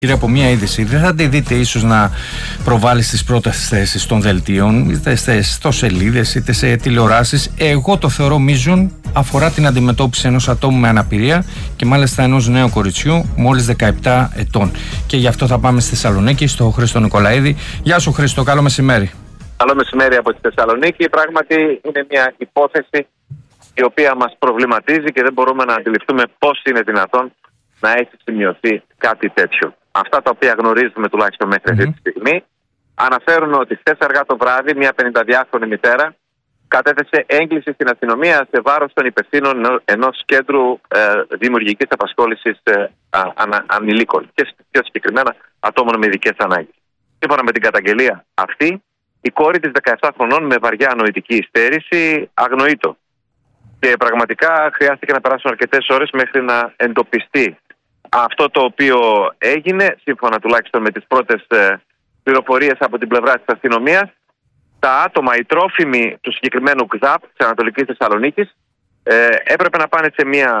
Κύριε, από μια είδηση, δεν θα τη δείτε ίσως να προβάλλει στις πρώτες θέσεις των δελτίων, είτε στις ιστοσελίδες είτε σε τηλεοράσεις. Εγώ το θεωρώ μείζον, αφορά την αντιμετώπιση ενός ατόμου με αναπηρία και μάλιστα ενός νέου κοριτσιού μόλις 17 ετών. Και γι' αυτό θα πάμε στη Θεσσαλονίκη, στο Χρήστο Νικολαίδη. Γεια σου Χρήστο, καλό μεσημέρι. Καλό μεσημέρι από τη Θεσσαλονίκη. Πράγματι είναι μια υπόθεση η οποία μας προβληματίζει και δεν μπορούμε να αντιληφθούμε πώς είναι δυνατόν να έχει σημειωθεί κάτι τέτοιο. Αυτά τα οποία γνωρίζουμε τουλάχιστον μέχρι αυτή τη στιγμή αναφέρουν ότι χθες αργά το βράδυ μια 52χρονη μητέρα κατέθεσε έγκληση στην αστυνομία σε βάρος των υπευθύνων ενός κέντρου δημιουργικής απασχόλησης ανηλίκων και πιο συγκεκριμένα ατόμων με ειδικές ανάγκες. Σύμφωνα με την καταγγελία αυτή, η κόρη της 17 χρονών με βαριά νοητική υστέρηση αγνοείτο. Και πραγματικά χρειάστηκε να περάσουν αρκετές ώρες μέχρι να εντοπιστεί αυτό το οποίο έγινε, σύμφωνα τουλάχιστον με τις πρώτες πληροφορίες από την πλευρά της αστυνομίας. Τα άτομα, οι τρόφιμοι του συγκεκριμένου ΚΔΑΠ της Ανατολικής Θεσσαλονίκης έπρεπε να πάνε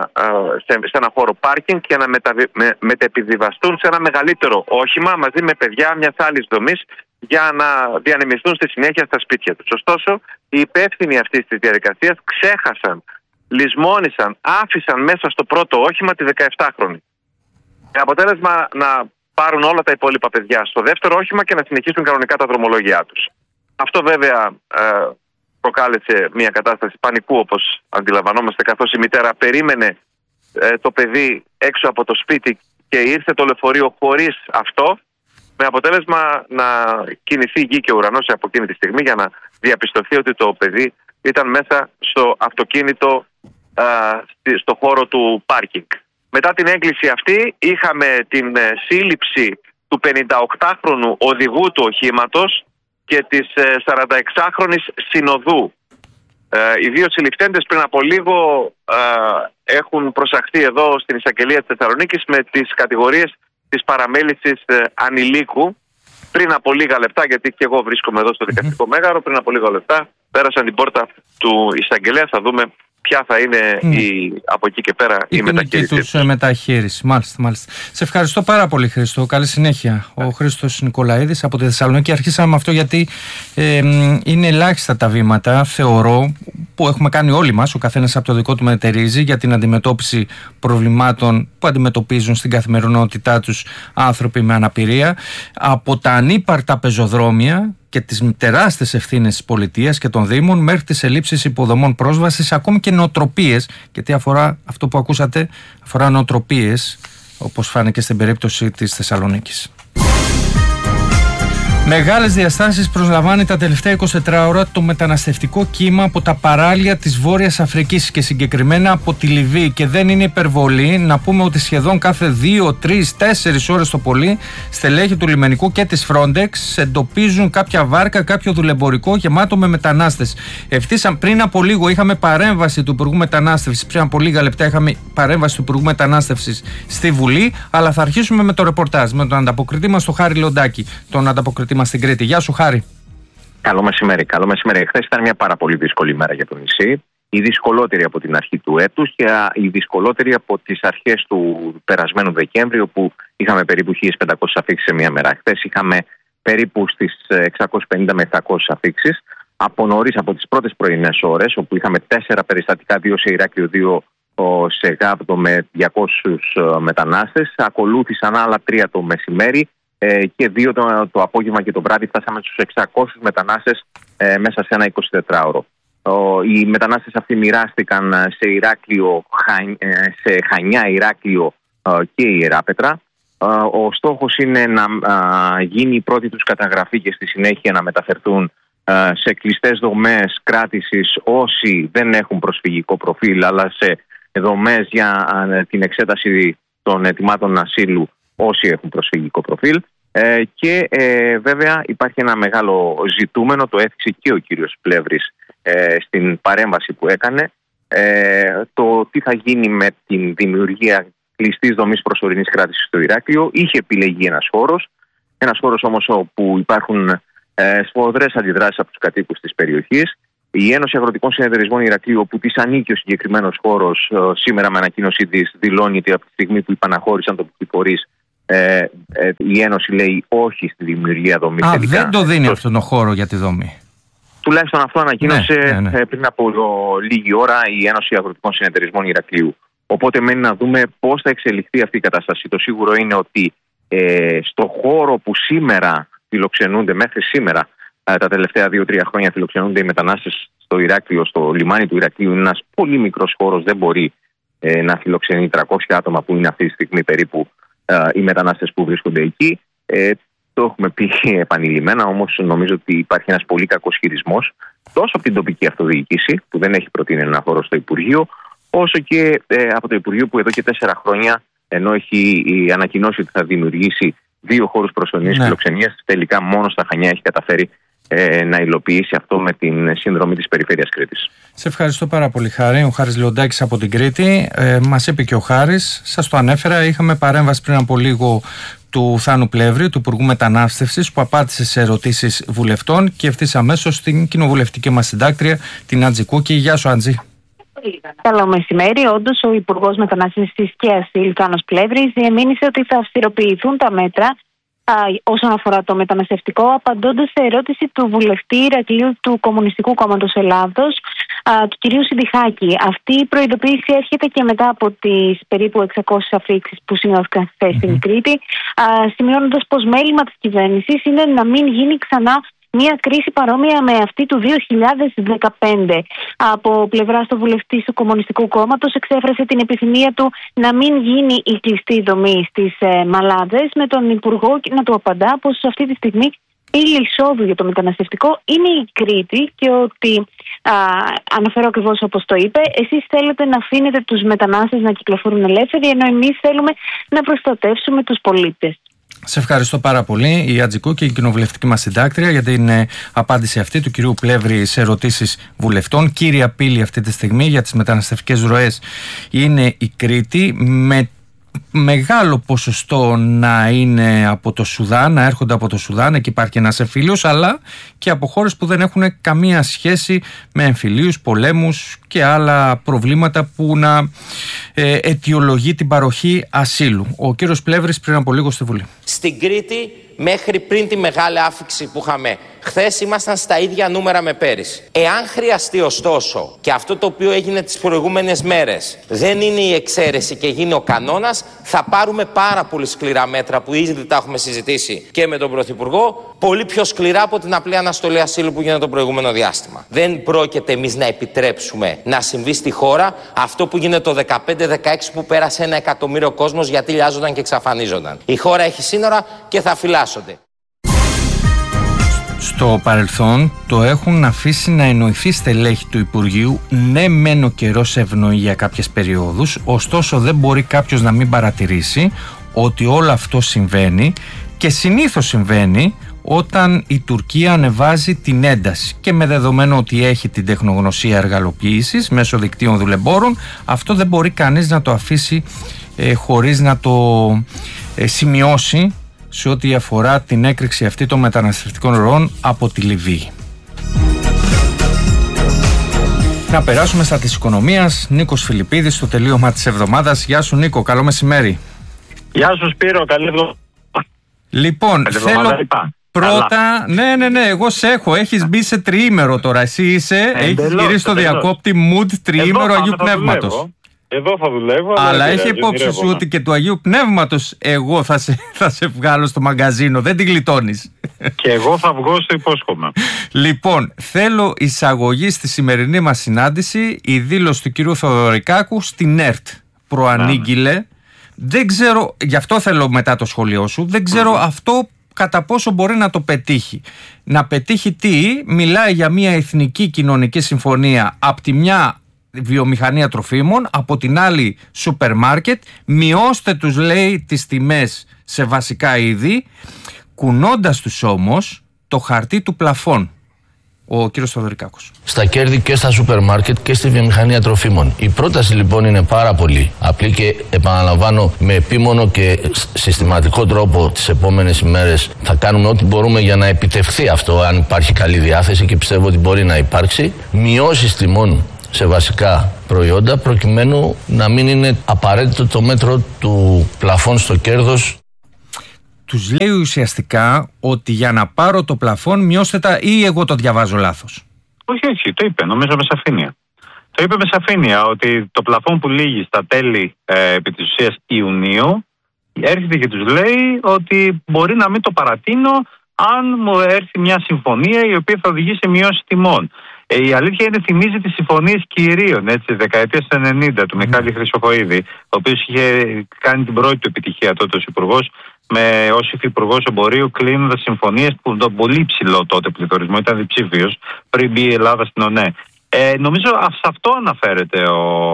σε ένα χώρο πάρκινγκ και να μετεπιβιβαστούν σε ένα μεγαλύτερο όχημα μαζί με παιδιά μιας άλλης δομής για να διανεμηθούν στη συνέχεια στα σπίτια τους. Ωστόσο, οι υπεύθυνοι αυτής της διαδικασίας ξέχασαν, λησμόνησαν, άφησαν μέσα στο πρώτο όχημα τη 17χρονη. Με αποτέλεσμα να πάρουν όλα τα υπόλοιπα παιδιά στο δεύτερο όχημα και να συνεχίσουν κανονικά τα δρομολόγια τους. Αυτό βέβαια προκάλεσε μια κατάσταση πανικού, όπως αντιλαμβανόμαστε, καθώς η μητέρα περίμενε το παιδί έξω από το σπίτι και ήρθε το λεωφορείο χωρίς αυτό, με αποτέλεσμα να κινηθεί γη και ουρανός από εκείνη τη στιγμή για να διαπιστωθεί ότι το παιδί ήταν μέσα στο αυτοκίνητο στο χώρο του πάρκινγκ. Μετά την έγκληση αυτή είχαμε την σύλληψη του 58χρονου οδηγού του οχήματος και της 46χρονης συνοδού. Οι δύο συλληφθέντες πριν από λίγο έχουν προσαχθεί εδώ στην εισαγγελία της Θεσσαλονίκης με τις κατηγορίες της παραμέλησης ανηλίκου. Πριν από λίγα λεπτά, γιατί και εγώ βρίσκομαι εδώ στο δικαστικό μέγαρο, πριν από λίγα λεπτά πέρασαν την πόρτα του εισαγγελέα. Θα δούμε ποια θα είναι από εκεί και πέρα η μεταχείριση. Μάλιστα. Σε ευχαριστώ πάρα πολύ, Χρήστο. Καλή συνέχεια. Ο Χρήστος Νικολαίδης από τη Θεσσαλονίκη. Αρχίσαμε με αυτό γιατί είναι ελάχιστα τα βήματα, θεωρώ, που έχουμε κάνει όλοι μας, ο καθένας από το δικό του μετερίζει, για την αντιμετώπιση προβλημάτων που αντιμετωπίζουν στην καθημερινότητά τους άνθρωποι με αναπηρία, από τα ανύπαρτα πεζοδρόμια και τις τεράστιες ευθύνες της πολιτείας και των Δήμων μέχρι τις ελλείψεις υποδομών πρόσβασης, ακόμη και νοοτροπίες, γιατί αφορά αυτό που ακούσατε, αφορά νοοτροπίες, όπως φάνηκε στην περίπτωση της Θεσσαλονίκης. Μεγάλες διαστάσεις προσλαμβάνει τα τελευταία 24 ώρα το μεταναστευτικό κύμα από τα παράλια της Βόρειας Αφρικής και συγκεκριμένα από τη Λιβύη, και δεν είναι υπερβολή να πούμε ότι σχεδόν κάθε 2, 3, 4 ώρες το πολύ στελέχη του λιμενικού και της Frontex εντοπίζουν κάποια βάρκα, κάποιο δουλεμπορικό γεμάτο με μετανάστες. Πριν από λίγο είχαμε παρέμβαση του Υπουργού Μετανάστευσης, πριν από λίγα λεπτά είχαμε παρέμβαση του Υπουργού Μετανάστευσης στη Βουλή, αλλά θα αρχίσουμε με το ρεπορτάζ, με τον ανταποκριτή μας, τον Χάρη Λοντάκη, τον ανταποκριτή μας στην Κρήτη. Γεια σου, Χάρη. Καλό μεσημέρι. Χθες ήταν μια πάρα πολύ δύσκολη μέρα για το νησί. Η δυσκολότερη από την αρχή του έτους και η δυσκολότερη από τις αρχές του περασμένου Δεκέμβρη, όπου είχαμε περίπου 1500 αφήξεις σε μια μέρα. Χθες είχαμε περίπου στις 650 με 700 αφήξεις. Από νωρίς, από τις πρώτες πρωινές ώρες, όπου είχαμε 4 περιστατικά, 2 σε Ηράκλειο, 2 σε Γάβδο με 200 μετανάστες. Ακολούθησαν άλλα 3 το μεσημέρι και 2 το απόγευμα και το βράδυ. Φτάσαμε στους 600 μετανάστες μέσα σε ένα 24ωρο. Οι μετανάστες αυτοί μοιράστηκαν σε Ηράκλειο, σε Χανιά, Ηράκλειο και Ιεράπετρα. Ο στόχος είναι να γίνει η πρώτη τους καταγραφή και στη συνέχεια να μεταφερθούν σε κλειστές δομές κράτησης όσοι δεν έχουν προσφυγικό προφίλ, αλλά σε δομές για την εξέταση των αιτημάτων ασύλου όσοι έχουν προσφυγικό προφίλ. Και βέβαια υπάρχει ένα μεγάλο ζητούμενο, το έθιξε και ο κύριος Πλεύρης στην παρέμβαση που έκανε, το τι θα γίνει με την δημιουργία κλειστής δομής προσωρινής κράτησης στο Ηράκλειο. Είχε επιλεγεί ένας χώρος όμως όπου υπάρχουν σφοδρές αντιδράσεις από τους κατοίκους της περιοχής. Η Ένωση Αγροτικών Συνεταιρισμών Ηρακλείου, όπου της ανήκει ο συγκεκριμένος χώρος, σήμερα με ανακοίνωσή της δηλώνει ότι από τη στιγμή που υπαναχώρησαν τοπικοί φορείς η Ένωση λέει όχι στη δημιουργία δομής. Δεν το δίνει αυτόν τον χώρο για τη δομή. Τουλάχιστον αυτό ανακοίνωσε πριν από λίγη ώρα η Ένωση Αγροτικών Συνεταιρισμών Ηρακλείου. Οπότε μένει να δούμε πώς θα εξελιχθεί αυτή η κατάσταση. Το σίγουρο είναι ότι στο χώρο που σήμερα φιλοξενούνται, μέχρι σήμερα, τα τελευταία 2-3 χρόνια φιλοξενούνται οι μετανάστες στο Ηράκλειο, στο λιμάνι του Ηρακλείου, είναι ένας πολύ μικρός χώρος, δεν μπορεί να φιλοξενεί 300 άτομα που είναι αυτή τη στιγμή περίπου οι μετανάστες που βρίσκονται εκεί. Το έχουμε πει επανειλημμένα, όμως νομίζω ότι υπάρχει ένας πολύ κακός χειρισμός τόσο από την τοπική αυτοδιοίκηση που δεν έχει προτείνει ένα χώρο στο Υπουργείο, όσο και από το Υπουργείο που εδώ και 4 χρόνια, ενώ έχει ανακοινώσει ότι θα δημιουργήσει 2 χώρους προσωρινής φιλοξενίας, τελικά μόνο στα Χανιά έχει καταφέρει να υλοποιήσει αυτό με την συνδρομή της Περιφέρειας Κρήτης. Σε ευχαριστώ πάρα πολύ, Χάρη. Ο Χάρης Λεοντάκης από την Κρήτη. Μας είπε και ο Χάρης, σας το ανέφερα, είχαμε παρέμβαση πριν από λίγο του Θάνου Πλεύρη, του Υπουργού Μετανάστευσης, που απάντησε σε ερωτήσεις βουλευτών, και ευθύς αμέσως στην κοινοβουλευτική μας συντάκτρια, την Άντζη Κούκη. Γεια σου, Άντζη. Καλό μεσημέρι. Όντως, ο Υπουργός Μετανάστευσης και Ασύλου, Θάνος Πλεύρης, διεμήνυσε ότι θα αυστηροποιηθούν τα μέτρα όσον αφορά το μεταναστευτικό, απαντώντας σε ερώτηση του βουλευτή Ηρακλείου του Κομμουνιστικού Κόμματος Ελλάδος, του κυρίου Συνδυχάκη. Αυτή η προειδοποίηση έρχεται και μετά από τις περίπου 600 αφήξεις που σημειώθηκαν χθες στην Κρήτη, σημειώνοντας πως μέλημα της κυβέρνησης είναι να μην γίνει ξανά μια κρίση παρόμοια με αυτή του 2015. Από πλευράς του βουλευτή του Κομμουνιστικού Κόμματος εξέφρασε την επιθυμία του να μην γίνει η κλειστή δομή στις Μαλάδες, με τον Υπουργό να του απαντά πως αυτή τη στιγμή πύλη εισόδου για το μεταναστευτικό είναι η Κρήτη και ότι, αναφέρω ακριβώς όπως το είπε, εσείς θέλετε να αφήνετε τους μετανάστες να κυκλοφορούν ελεύθεροι, ενώ εμείς θέλουμε να προστατεύσουμε τους πολίτες. Σε ευχαριστώ πάρα πολύ, η Ατζικού και η κοινοβουλευτική μας συντάκτρια, για την απάντηση αυτή του κυρίου Πλεύρη σε ερωτήσεις βουλευτών. Κύρια πύλη αυτή τη στιγμή για τις μεταναστευτικές ροές είναι η Κρήτη, με μεγάλο ποσοστό να είναι από το Σουδάν, να έρχονται από το Σουδάν, εκεί υπάρχει ένας εμφύλιος, αλλά και από χώρες που δεν έχουν καμία σχέση με εμφυλίους, πολέμους και άλλα προβλήματα που να αιτιολογεί την παροχή ασύλου. Ο κύριος Πλεύρης πριν από λίγο στη Βουλή. Στην Κρήτη, μέχρι πριν τη μεγάλη άφιξη που είχαμε χθες, ήμασταν στα ίδια νούμερα με πέρυσι. Εάν χρειαστεί ωστόσο, και αυτό το οποίο έγινε τις προηγούμενες μέρες δεν είναι η εξαίρεση και γίνει ο κανόνας, θα πάρουμε πάρα πολύ σκληρά μέτρα που ήδη τα έχουμε συζητήσει και με τον Πρωθυπουργό, πολύ πιο σκληρά από την απλή αναστολή ασύλου που γίνεται το προηγούμενο διάστημα. Δεν πρόκειται εμείς να επιτρέψουμε να συμβεί στη χώρα αυτό που γίνεται το 15-16, που πέρασε 1 εκατομμύριο κόσμος γιατί λιάζονταν και εξαφανίζονταν. Η χώρα έχει σύνορα και θα φυλάσσονται. Στο παρελθόν το έχουν αφήσει να εννοηθεί στελέχη του Υπουργείου, ναι μεν ο καιρός ευνοεί για κάποιες περιόδους, ωστόσο δεν μπορεί κάποιος να μην παρατηρήσει ότι όλο αυτό συμβαίνει, και συνήθως συμβαίνει όταν η Τουρκία ανεβάζει την ένταση, και με δεδομένο ότι έχει την τεχνογνωσία εργαλοποίησης μέσω δικτύων δουλεμπόρων, αυτό δεν μπορεί κανείς να το αφήσει χωρίς να το σημειώσει σε ό,τι αφορά την έκρηξη αυτή των μεταναστευτικών ροών από τη Λιβύη. Να περάσουμε στα της οικονομίας. Νίκος Φιλιππίδης στο τελείωμα της εβδομάδας. Γεια σου Νίκο, καλό μεσημέρι. Γεια σου Σπύρο, καλή εβδομάδα. Λοιπόν, θέλω πρώτα... Ναι, εγώ σε έχω. Έχεις μπει σε τριήμερο τώρα. Εσύ είσαι, έχεις γυρίσει στο διακόπτη mood τριήμερο Αγίου Πνεύματος. Εδώ θα δουλεύω. Αλλά έχει υπόψη σου ότι και του Αγίου Πνεύματος εγώ θα σε βγάλω στο μαγκαζίνο. Δεν την γλιτώνεις. Και εγώ θα βγω, στο υπόσχομαι. Λοιπόν, θέλω εισαγωγή στη σημερινή μας συνάντηση η δήλωση του κυρίου Θοδωρικάκου στην ΕΡΤ. Προανήγγειλε. Δεν ξέρω, γι' αυτό θέλω μετά το σχόλιο σου, δεν ξέρω αυτό κατά πόσο μπορεί να το πετύχει. Να πετύχει τι? Μιλάει για μια εθνική κοινωνική συμφωνία, από τη μια βιομηχανία τροφίμων, από την άλλη σούπερ μάρκετ. Μειώστε τους, λέει, τις τιμές σε βασικά είδη, κουνώντας τους όμως το χαρτί του πλαφών. Ο κύριος Θοδωρικάκος. Στα κέρδη και στα σούπερ μάρκετ και στη βιομηχανία τροφίμων. Η πρόταση λοιπόν είναι πάρα πολύ απλή και επαναλαμβάνω, με επίμονο και συστηματικό τρόπο τις επόμενες ημέρες θα κάνουμε ό,τι μπορούμε για να επιτευχθεί αυτό, αν υπάρχει καλή διάθεση, και πιστεύω ότι μπορεί να υπάρξει. Μειώσεις τιμών σε βασικά προϊόντα, προκειμένου να μην είναι απαραίτητο το μέτρο του πλαφών στο κέρδος. τους λέει ουσιαστικά ότι για να πάρω το πλαφόν μειώστε τα, ή εγώ το διαβάζω λάθος? Όχι, το είπε νομίζω με σαφήνεια. Το είπε με σαφήνεια ότι το πλαφόν που λήγει στα τέλη επί της ουσίας Ιουνίου έρχεται και τους λέει ότι μπορεί να μην το παρατείνω αν μου έρθει μια συμφωνία η οποία θα οδηγήσει σε μειώση τιμών. Η αλήθεια είναι, θυμίζει τις συμφωνίες κυρίων, έτσι, δεκαετίας 90 του Μιχάλη Χρυσοχοΐδη, ο οποίος είχε κάνει την πρώτη του επιτυχία τότε ως υπουργός, ως υφυπουργός εμπορίου, κλείνοντας συμφωνίες που ήταν πολύ υψηλό τότε πληθωρισμό, ήταν διψήφιος, πριν μπει η Ελλάδα στην ΟΝΕ. Νομίζω σε αυτό αναφέρεται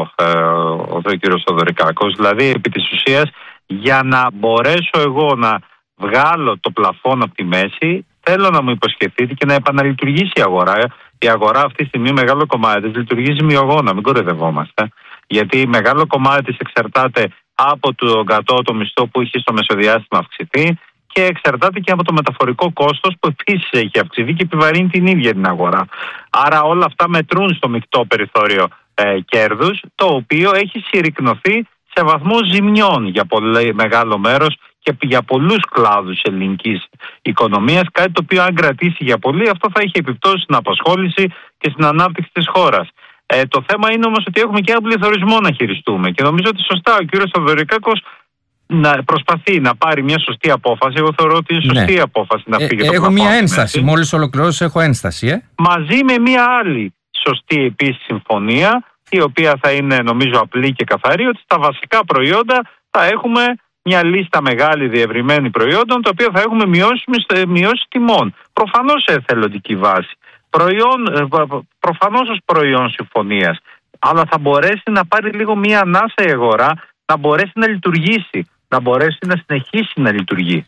ο κ. Θοδωρικάκος, δηλαδή επί της ουσίας για να μπορέσω εγώ να βγάλω το πλαφόν από τη μέση, θέλω να μου υποσχεθείτε και να επαναλειτουργήσει η αγορά. Η αγορά αυτή τη στιγμή, μεγάλο κομμάτι της λειτουργεί ζημιογόνα, μην κοροϊδευόμαστε. Γιατί μεγάλο κομμάτι της εξαρτάται από τον κατώτατο μισθό που είχε στο μεσοδιάστημα αυξηθεί και εξαρτάται και από το μεταφορικό κόστος που επίσης έχει αυξηθεί και επιβαρύνει την ίδια την αγορά. Άρα όλα αυτά μετρούν στο μεικτό περιθώριο κέρδους, το οποίο έχει συρρικνωθεί σε βαθμό ζημιών για πολύ μεγάλο μέρος και για πολλούς κλάδους ελληνικής οικονομίας, κάτι το οποίο αν κρατήσει για πολύ, αυτό θα έχει επιπτώσει στην απασχόληση και στην ανάπτυξη της χώρας. Το θέμα είναι όμως ότι έχουμε και έναν πληθωρισμό να χειριστούμε και νομίζω ότι σωστά ο κ. Θοδωρικάκος να προσπαθεί να πάρει μια σωστή απόφαση. Εγώ θεωρώ ότι είναι σωστή απόφαση να φύγει το πλαφόν. Έχω μια ένσταση, μόλις ολοκληρώσει έχω ένσταση. Μαζί με μια άλλη σωστή επίσης συμφωνία, η οποία θα είναι νομίζω απλή και καθαρή, ότι στα βασικά προϊόντα θα έχουμε μια λίστα μεγάλη διευρυμένη προϊόντων, τα οποία θα έχουμε μειώσει τιμών. Προφανώς σε εθελοντική βάση. Προφανώς ως προϊόν συμφωνίας. Αλλά θα μπορέσει να πάρει λίγο μια ανάσα η αγορά, να μπορέσει να λειτουργήσει, να μπορέσει να συνεχίσει να λειτουργεί.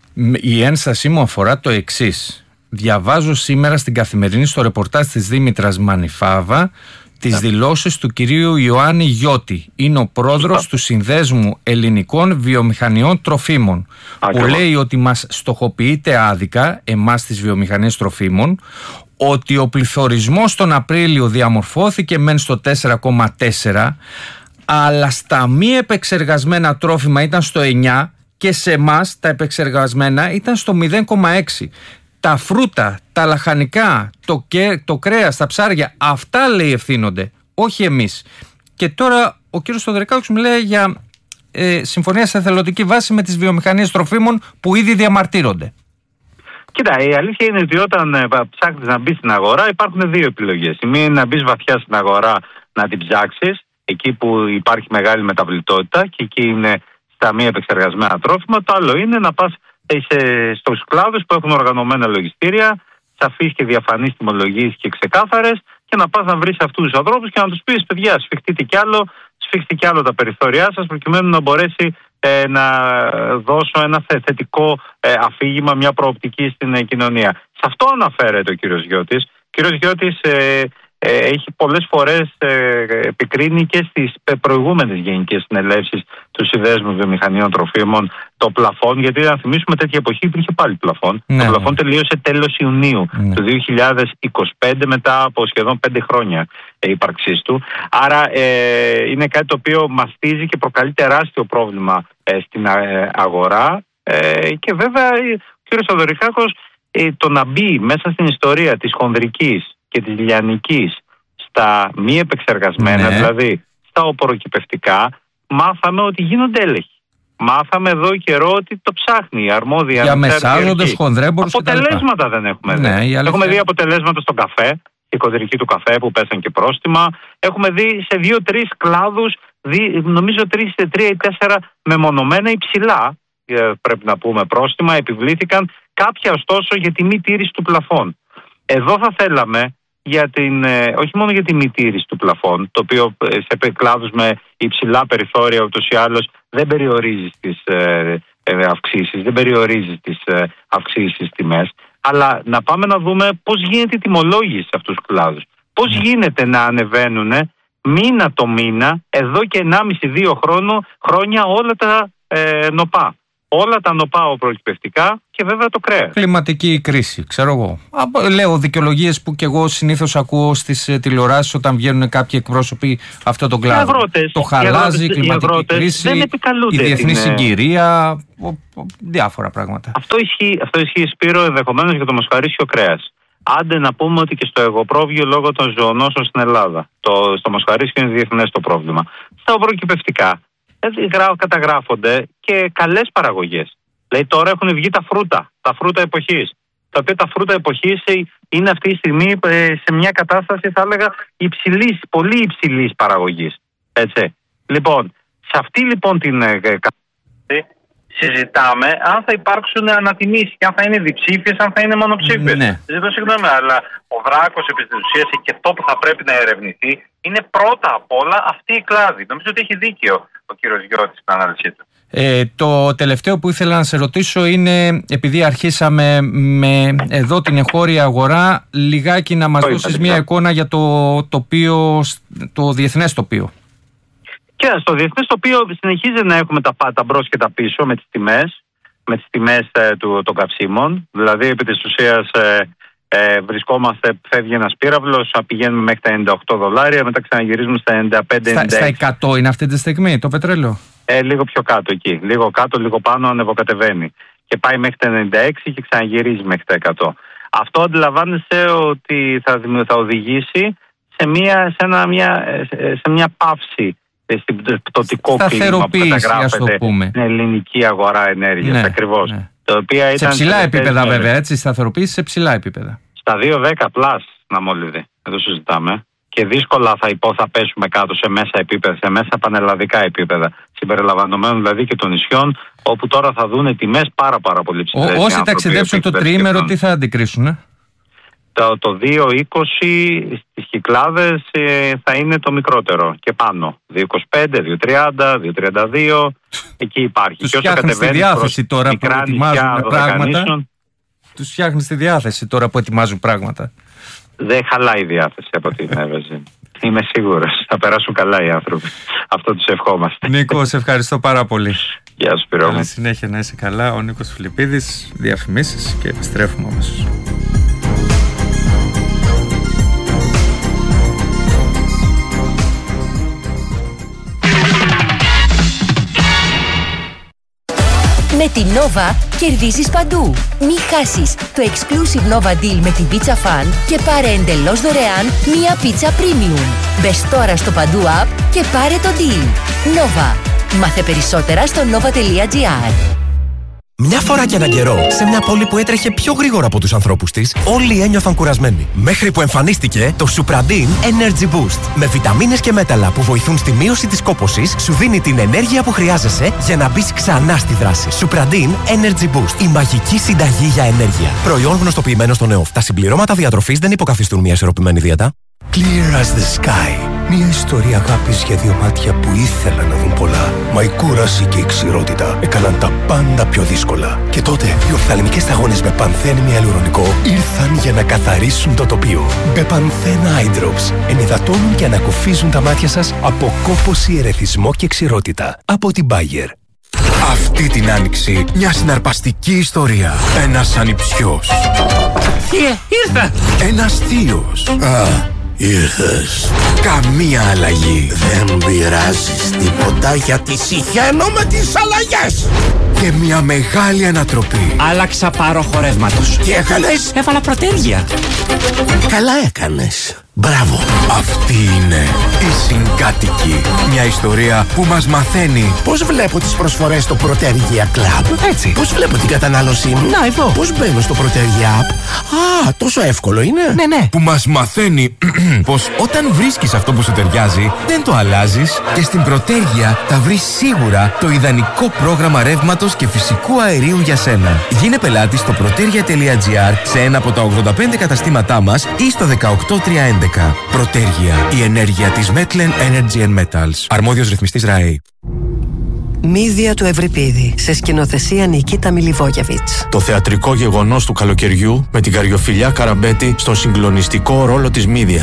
Η ένστασή μου αφορά το εξής. Διαβάζω σήμερα στην Καθημερινή στο ρεπορτάζ της Δήμητρας Μανιφάβα τις δηλώσεις του κυρίου Ιωάννη Γιώτη. Είναι ο πρόεδρος του Συνδέσμου Ελληνικών Βιομηχανιών Τροφίμων, που λέει ότι μας στοχοποιείται άδικα, εμάς τις βιομηχανίες τροφίμων, ότι ο πληθωρισμός τον Απρίλιο διαμορφώθηκε μεν στο 4,4, αλλά στα μη επεξεργασμένα τρόφιμα ήταν στο 9 και σε εμάς τα επεξεργασμένα ήταν στο 0,6. Τα φρούτα, τα λαχανικά, το κρέας, τα ψάρια, αυτά λέει ευθύνονται, όχι εμείς. Και τώρα ο κύριος Θοδωρικάκος μιλάει για συμφωνία σε εθελοντική βάση με τις βιομηχανίες τροφίμων που ήδη διαμαρτύρονται. Κοίτα, η αλήθεια είναι ότι όταν ψάχνεις να μπεις στην αγορά υπάρχουν δύο επιλογές. Η μία είναι να μπεις βαθιά στην αγορά, να την ψάξεις, εκεί που υπάρχει μεγάλη μεταβλητότητα και εκεί είναι στα μη επεξεργασμένα τρόφιμα. Το άλλο είναι να πας στους κλάδους που έχουν οργανωμένα λογιστήρια, σαφείς και διαφανείς τιμολογίες και ξεκάθαρες, και να πας να βρεις αυτούς τους ανθρώπους και να τους πεις: παιδιά, σφίχτε κι άλλο τα περιθώριά σας, προκειμένου να μπορέσει να δώσω ένα θετικό αφήγημα, μια προοπτική στην κοινωνία. Σε αυτό αναφέρεται ο κύριος Γιώτης. Ο κύριος Γιώτης έχει πολλές φορές επικρίνει και στις προηγούμενες γενικές συνελεύσεις του Συνδέσμου Βιομηχανιών Τροφίμων το πλαφόν, γιατί να θυμίσουμε τέτοια εποχή υπήρχε πάλι πλαφόν. Το πλαφόν τελείωσε τέλος Ιουνίου του 2025, μετά από σχεδόν 5 χρόνια ύπαρξής του. Άρα είναι κάτι το οποίο μαστίζει και προκαλεί τεράστιο πρόβλημα στην αγορά, και βέβαια ο κ. Θοδωρικάκος το να μπει μέσα στην ιστορία της χονδρικής και της λιανικής στα μη επεξεργασμένα, δηλαδή στα οπωροκυπευτικά, μάθαμε ότι γίνονται έλεγχοι. Μάθαμε εδώ καιρό ότι το ψάχνει η αρμόδια. Για μεσάζοντες, χονδρέμπορους. Αποτελέσματα δεν έχουμε δει. Έχουμε δει αποτελέσματα στον καφέ, η κοντρική του καφέ που πέσαν και πρόστιμα. Έχουμε δει σε 2-3 κλάδους, νομίζω 3 ή 4 μεμονωμένα υψηλά, πρέπει να πούμε, πρόστιμα επιβλήθηκαν, κάποια ωστόσο για τη μη τήρηση του πλαφόν. Εδώ θα θέλαμε όχι μόνο για τη μη τήρηση του πλαφόν, το οποίο σε κλάδους με υψηλά περιθώρια ούτως ή άλλως δεν περιορίζει τις αυξήσεις, δεν περιορίζει τις αυξήσεις στις τιμές, αλλά να πάμε να δούμε πώς γίνεται η τιμολόγηση σε αυτούς τους κλάδους. Πώς γίνεται να ανεβαίνουν μήνα το μήνα, εδώ και 1,5-2 χρόνια όλα τα νοπά. όλα τα νοπάω προκυπευτικά και βέβαια το κρέας. Κλιματική κρίση, ξέρω εγώ. Λέω δικαιολογίες που και εγώ συνήθως ακούω στις τηλεοράσεις όταν βγαίνουν κάποιοι εκπρόσωποι αυτόν τον κλάδο. Το χαλάζει, η κλιματική κρίση, η διεθνή συγκυρία, διάφορα πράγματα. Αυτό ισχύει, Σπύρο, ενδεχομένως για το μοσχαρίσιο κρέας. Άντε να πούμε ότι και στο εγωπρόβιο λόγω των ζωονόσων στην Ελλάδα. Στο μοσχαρίσιο είναι διεθνές το πρόβλημα. Στα προκυπευτικά καταγράφονται και καλές παραγωγές. Δηλαδή τώρα έχουν βγει τα φρούτα εποχής. Τα οποία τα φρούτα εποχής είναι αυτή τη στιγμή σε μια κατάσταση, θα έλεγα, πολύ υψηλής παραγωγής. Έτσι. Λοιπόν, σε αυτή λοιπόν την κατάσταση συζητάμε αν θα υπάρξουν ανατιμήσεις και αν θα είναι διψήφιες, αν θα είναι μονοψήφιες. Ναι. Ζητώ συγγνώμη, αλλά ο βράκος επί της ουσίας και αυτό που θα πρέπει να ερευνηθεί είναι πρώτα απ' όλα αυτή η κλάδη. Νομίζω ότι έχει δίκιο ο κύριος Γιώτης στην ανάλυση του. Το τελευταίο που ήθελα να σε ρωτήσω είναι, επειδή αρχίσαμε με εδώ την εγχώρια αγορά, λιγάκι να μας δώσεις μια εικόνα για το τοπίο, το διεθνές τοπίο. Και στο διεθνές τοπίο συνεχίζει να έχουμε τα μπρος και τα πίσω με τις τιμές των καυσίμων. Δηλαδή επί της ουσίας φεύγει ένας πύραυλος, πηγαίνουμε μέχρι τα $98, μετά ξαναγυρίζουμε στα 95-96. Στα 100 είναι αυτή τη στιγμή το πετρέλαιο? Λίγο πιο κάτω εκεί. Λίγο κάτω, λίγο πάνω, ανεβοκατεβαίνει. Και πάει μέχρι τα 96 και ξαναγυρίζει μέχρι τα 100. Αυτό αντιλαμβάνεσαι ότι θα οδηγήσει σε μια παύση στην πτωτικό κλίμα που καταγράφεται στην ελληνική αγορά ενέργειας. Ναι, ακριβώς. Ναι. Σε ψηλά επίπεδα βέβαια, έτσι, σταθεροποίηση σε ψηλά επίπεδα. Στα 2-10 πλάς να μόλιδε, εδώ συζητάμε. Και δύσκολα θα πέσουμε κάτω σε μέσα επίπεδα, σε μέσα πανελλαδικά επίπεδα, συμπεριλαμβανομένων δηλαδή και των νησιών, όπου τώρα θα δουν τιμές πάρα πολύ ψηλές. Όσοι ταξιδέψουν το τριήμερο, τι θα αντικρίσουν? Το 2,20 στις Κυκλάδες θα είναι το μικρότερο και πάνω. 2,25, 2,30, 2,32, εκεί υπάρχει. Τους φτιάχνει στη διάθεση τώρα που ετοιμάζουν πράγματα. Τους φτιάχνει στη διάθεση τώρα που ετοιμάζουν πράγματα. Δεν χαλάει η διάθεση από την έβαζε. Είμαι σίγουρος. Θα περάσουν καλά οι άνθρωποι. Αυτό τους ευχόμαστε. Νίκο, σε ευχαριστώ πάρα πολύ. Γεια σου, Σπύρο. Καλή συνέχεια, να είσαι καλά. Ο Νίκος Φιλιππίδης, διαφημίσεις και επιστρέφουμε αμέσως. Με την Nova κερδίζεις παντού. Μη χάσεις το exclusive Nova Deal με την Pizza Fan και πάρε εντελώς δωρεάν μία πίτσα premium. Μπες τώρα στο Παντού app και πάρε το deal. Nova. Μάθε περισσότερα στο nova.gr. Μια φορά και έναν καιρό, σε μια πόλη που έτρεχε πιο γρήγορα από τους ανθρώπους της, όλοι ένιωθαν κουρασμένοι. Μέχρι που εμφανίστηκε το Supradin Energy Boost. Με βιταμίνες και μέταλλα που βοηθούν στη μείωση της κόπωσης, σου δίνει την ενέργεια που χρειάζεσαι για να μπεις ξανά στη δράση. Supradin Energy Boost. Η μαγική συνταγή για ενέργεια. Προϊόν γνωστοποιημένο στο ΝΕΟΦ. Τα συμπληρώματα διατροφής δεν υποκαθιστούν μια ισορροπημένη δίαιτα. Clear as the sky. Μια ιστορία αγάπης για δύο μάτια που ήθελαν να δουν πολλά. Μα η κούραση και η ξηρότητα έκαναν τα πάντα πιο δύσκολα. Και τότε οι οφθαλμικές σταγόνες με πανθένη ιαλουρονικό ήρθαν για να καθαρίσουν το τοπίο. Μπεπανθένα Eye Drops ενυδατώνουν και ανακουφίζουν τα μάτια σας από κόπωση, ερεθισμό και ξηρότητα. Από την Bayer. Αυτή την άνοιξη μια συναρπαστική ιστορία. Ένας ανιψιός. Ήρθα! Ένας θείος. Ήρθες. Καμία αλλαγή. Δεν πειράζεις τίποτα γιατί συχαίνω με τις αλλαγές. Και μια μεγάλη ανατροπή. Άλλαξα πάροχο ρεύματος. Τι έκανες? Έβαλα προτέρια. Καλά έκανες. Μπράβο. Αυτή είναι η Συγκάτοικη. Μια ιστορία που μας μαθαίνει πώς βλέπω τις προσφορές στο Protergia Club. Έτσι. Πώς βλέπω την κατανάλωσή μου. Να, εδώ. Πώς μπαίνω στο Protergia App. Τόσο εύκολο είναι. Ναι. Που μας μαθαίνει πως όταν βρίσκεις αυτό που σου ταιριάζει, δεν το αλλάζεις και στην Protergia θα βρεις σίγουρα το ιδανικό πρόγραμμα ρεύματος και φυσικού αερίου για σένα. Γίνε πελάτης στο protergia.gr σε ένα από τα 85 καταστήματά μας ή στο 18311. Protergia, η ενέργεια της Metlen Energy and Metals. Αρμόδιος ρυθμιστής ΡΑΕ. Μύδια του Ευρυπίδη, σε σκηνοθεσία Νικίτα Μιλιβόγεβιτς. Το θεατρικό γεγονός του καλοκαιριού με την Καριοφιλιά Καραμπέτη στον συγκλονιστικό ρόλο της Μύδιας.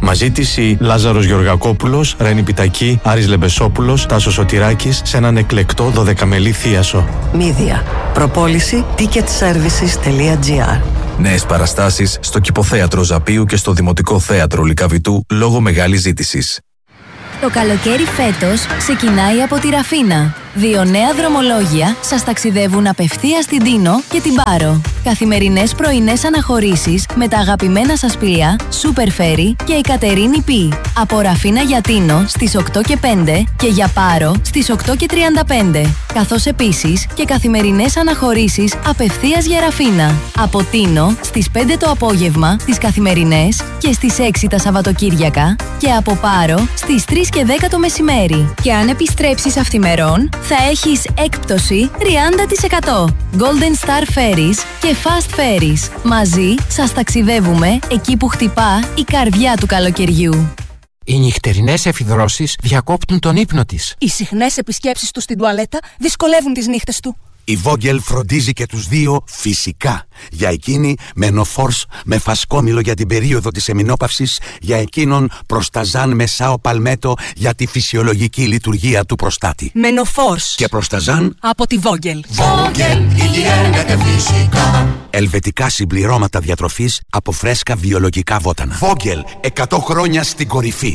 Μαζίτηση Λάζαρος Γεωργακόπουλος, Ρένη Πιτακή, Άρης Λεμπεσόπουλος, Τάσος Σωτηράκης σε έναν εκλεκτό 12μελή θίασο. Μύδια. Προπόληση ticketservices.gr. Νέες παραστάσεις στο Κηποθέατρο Ζαπίου και στο Δημοτικό Θέατρο Λυκαβητού λόγω μεγάλης ζήτησης. Το καλοκαίρι φέτος ξεκινάει από τη Ραφίνα. 2 νέα δρομολόγια σας ταξιδεύουν απευθείας στην Τίνο και την Πάρο. Καθημερινές πρωινές αναχωρήσεις με τα αγαπημένα σας πλοία Super Ferry και η Κατερίνη Π. Από Ραφίνα για Τίνο στις 8 και 5 και για Πάρο στις 8 και 35. Καθώς επίσης και καθημερινές αναχωρήσεις απευθείας για Ραφίνα. Από Τίνο στις 5 το απόγευμα τις καθημερινές και στις 6 τα Σαββατοκύριακα και από Πάρο στις 3 και 10 το μεσημέρι. Και αν επιστρέψεις αυθημερών θα έχεις έκπτωση 30%. Golden Star Ferries και Fast Ferries. Μαζί σας ταξιδεύουμε εκεί που χτυπά η καρδιά του καλοκαιριού. Οι νυχτερινές εφιδρώσεις διακόπτουν τον ύπνο της. Οι συχνές επισκέψεις του στην τουαλέτα δυσκολεύουν τις νύχτες του. Η Vogel φροντίζει και τους δύο φυσικά. Για εκείνη Menopause με φασκόμηλο για την περίοδο της εμεινόπαυσης, για εκείνον Προσταζάν με Σάο Παλμέτο για τη φυσιολογική λειτουργία του προστάτη. Menopause Και Προσταζάν από τη Vogel. Vogel, υγιένεται φυσικά. Ελβετικά συμπληρώματα διατροφής από φρέσκα βιολογικά βότανα. Vogel, 100 χρόνια στην κορυφή.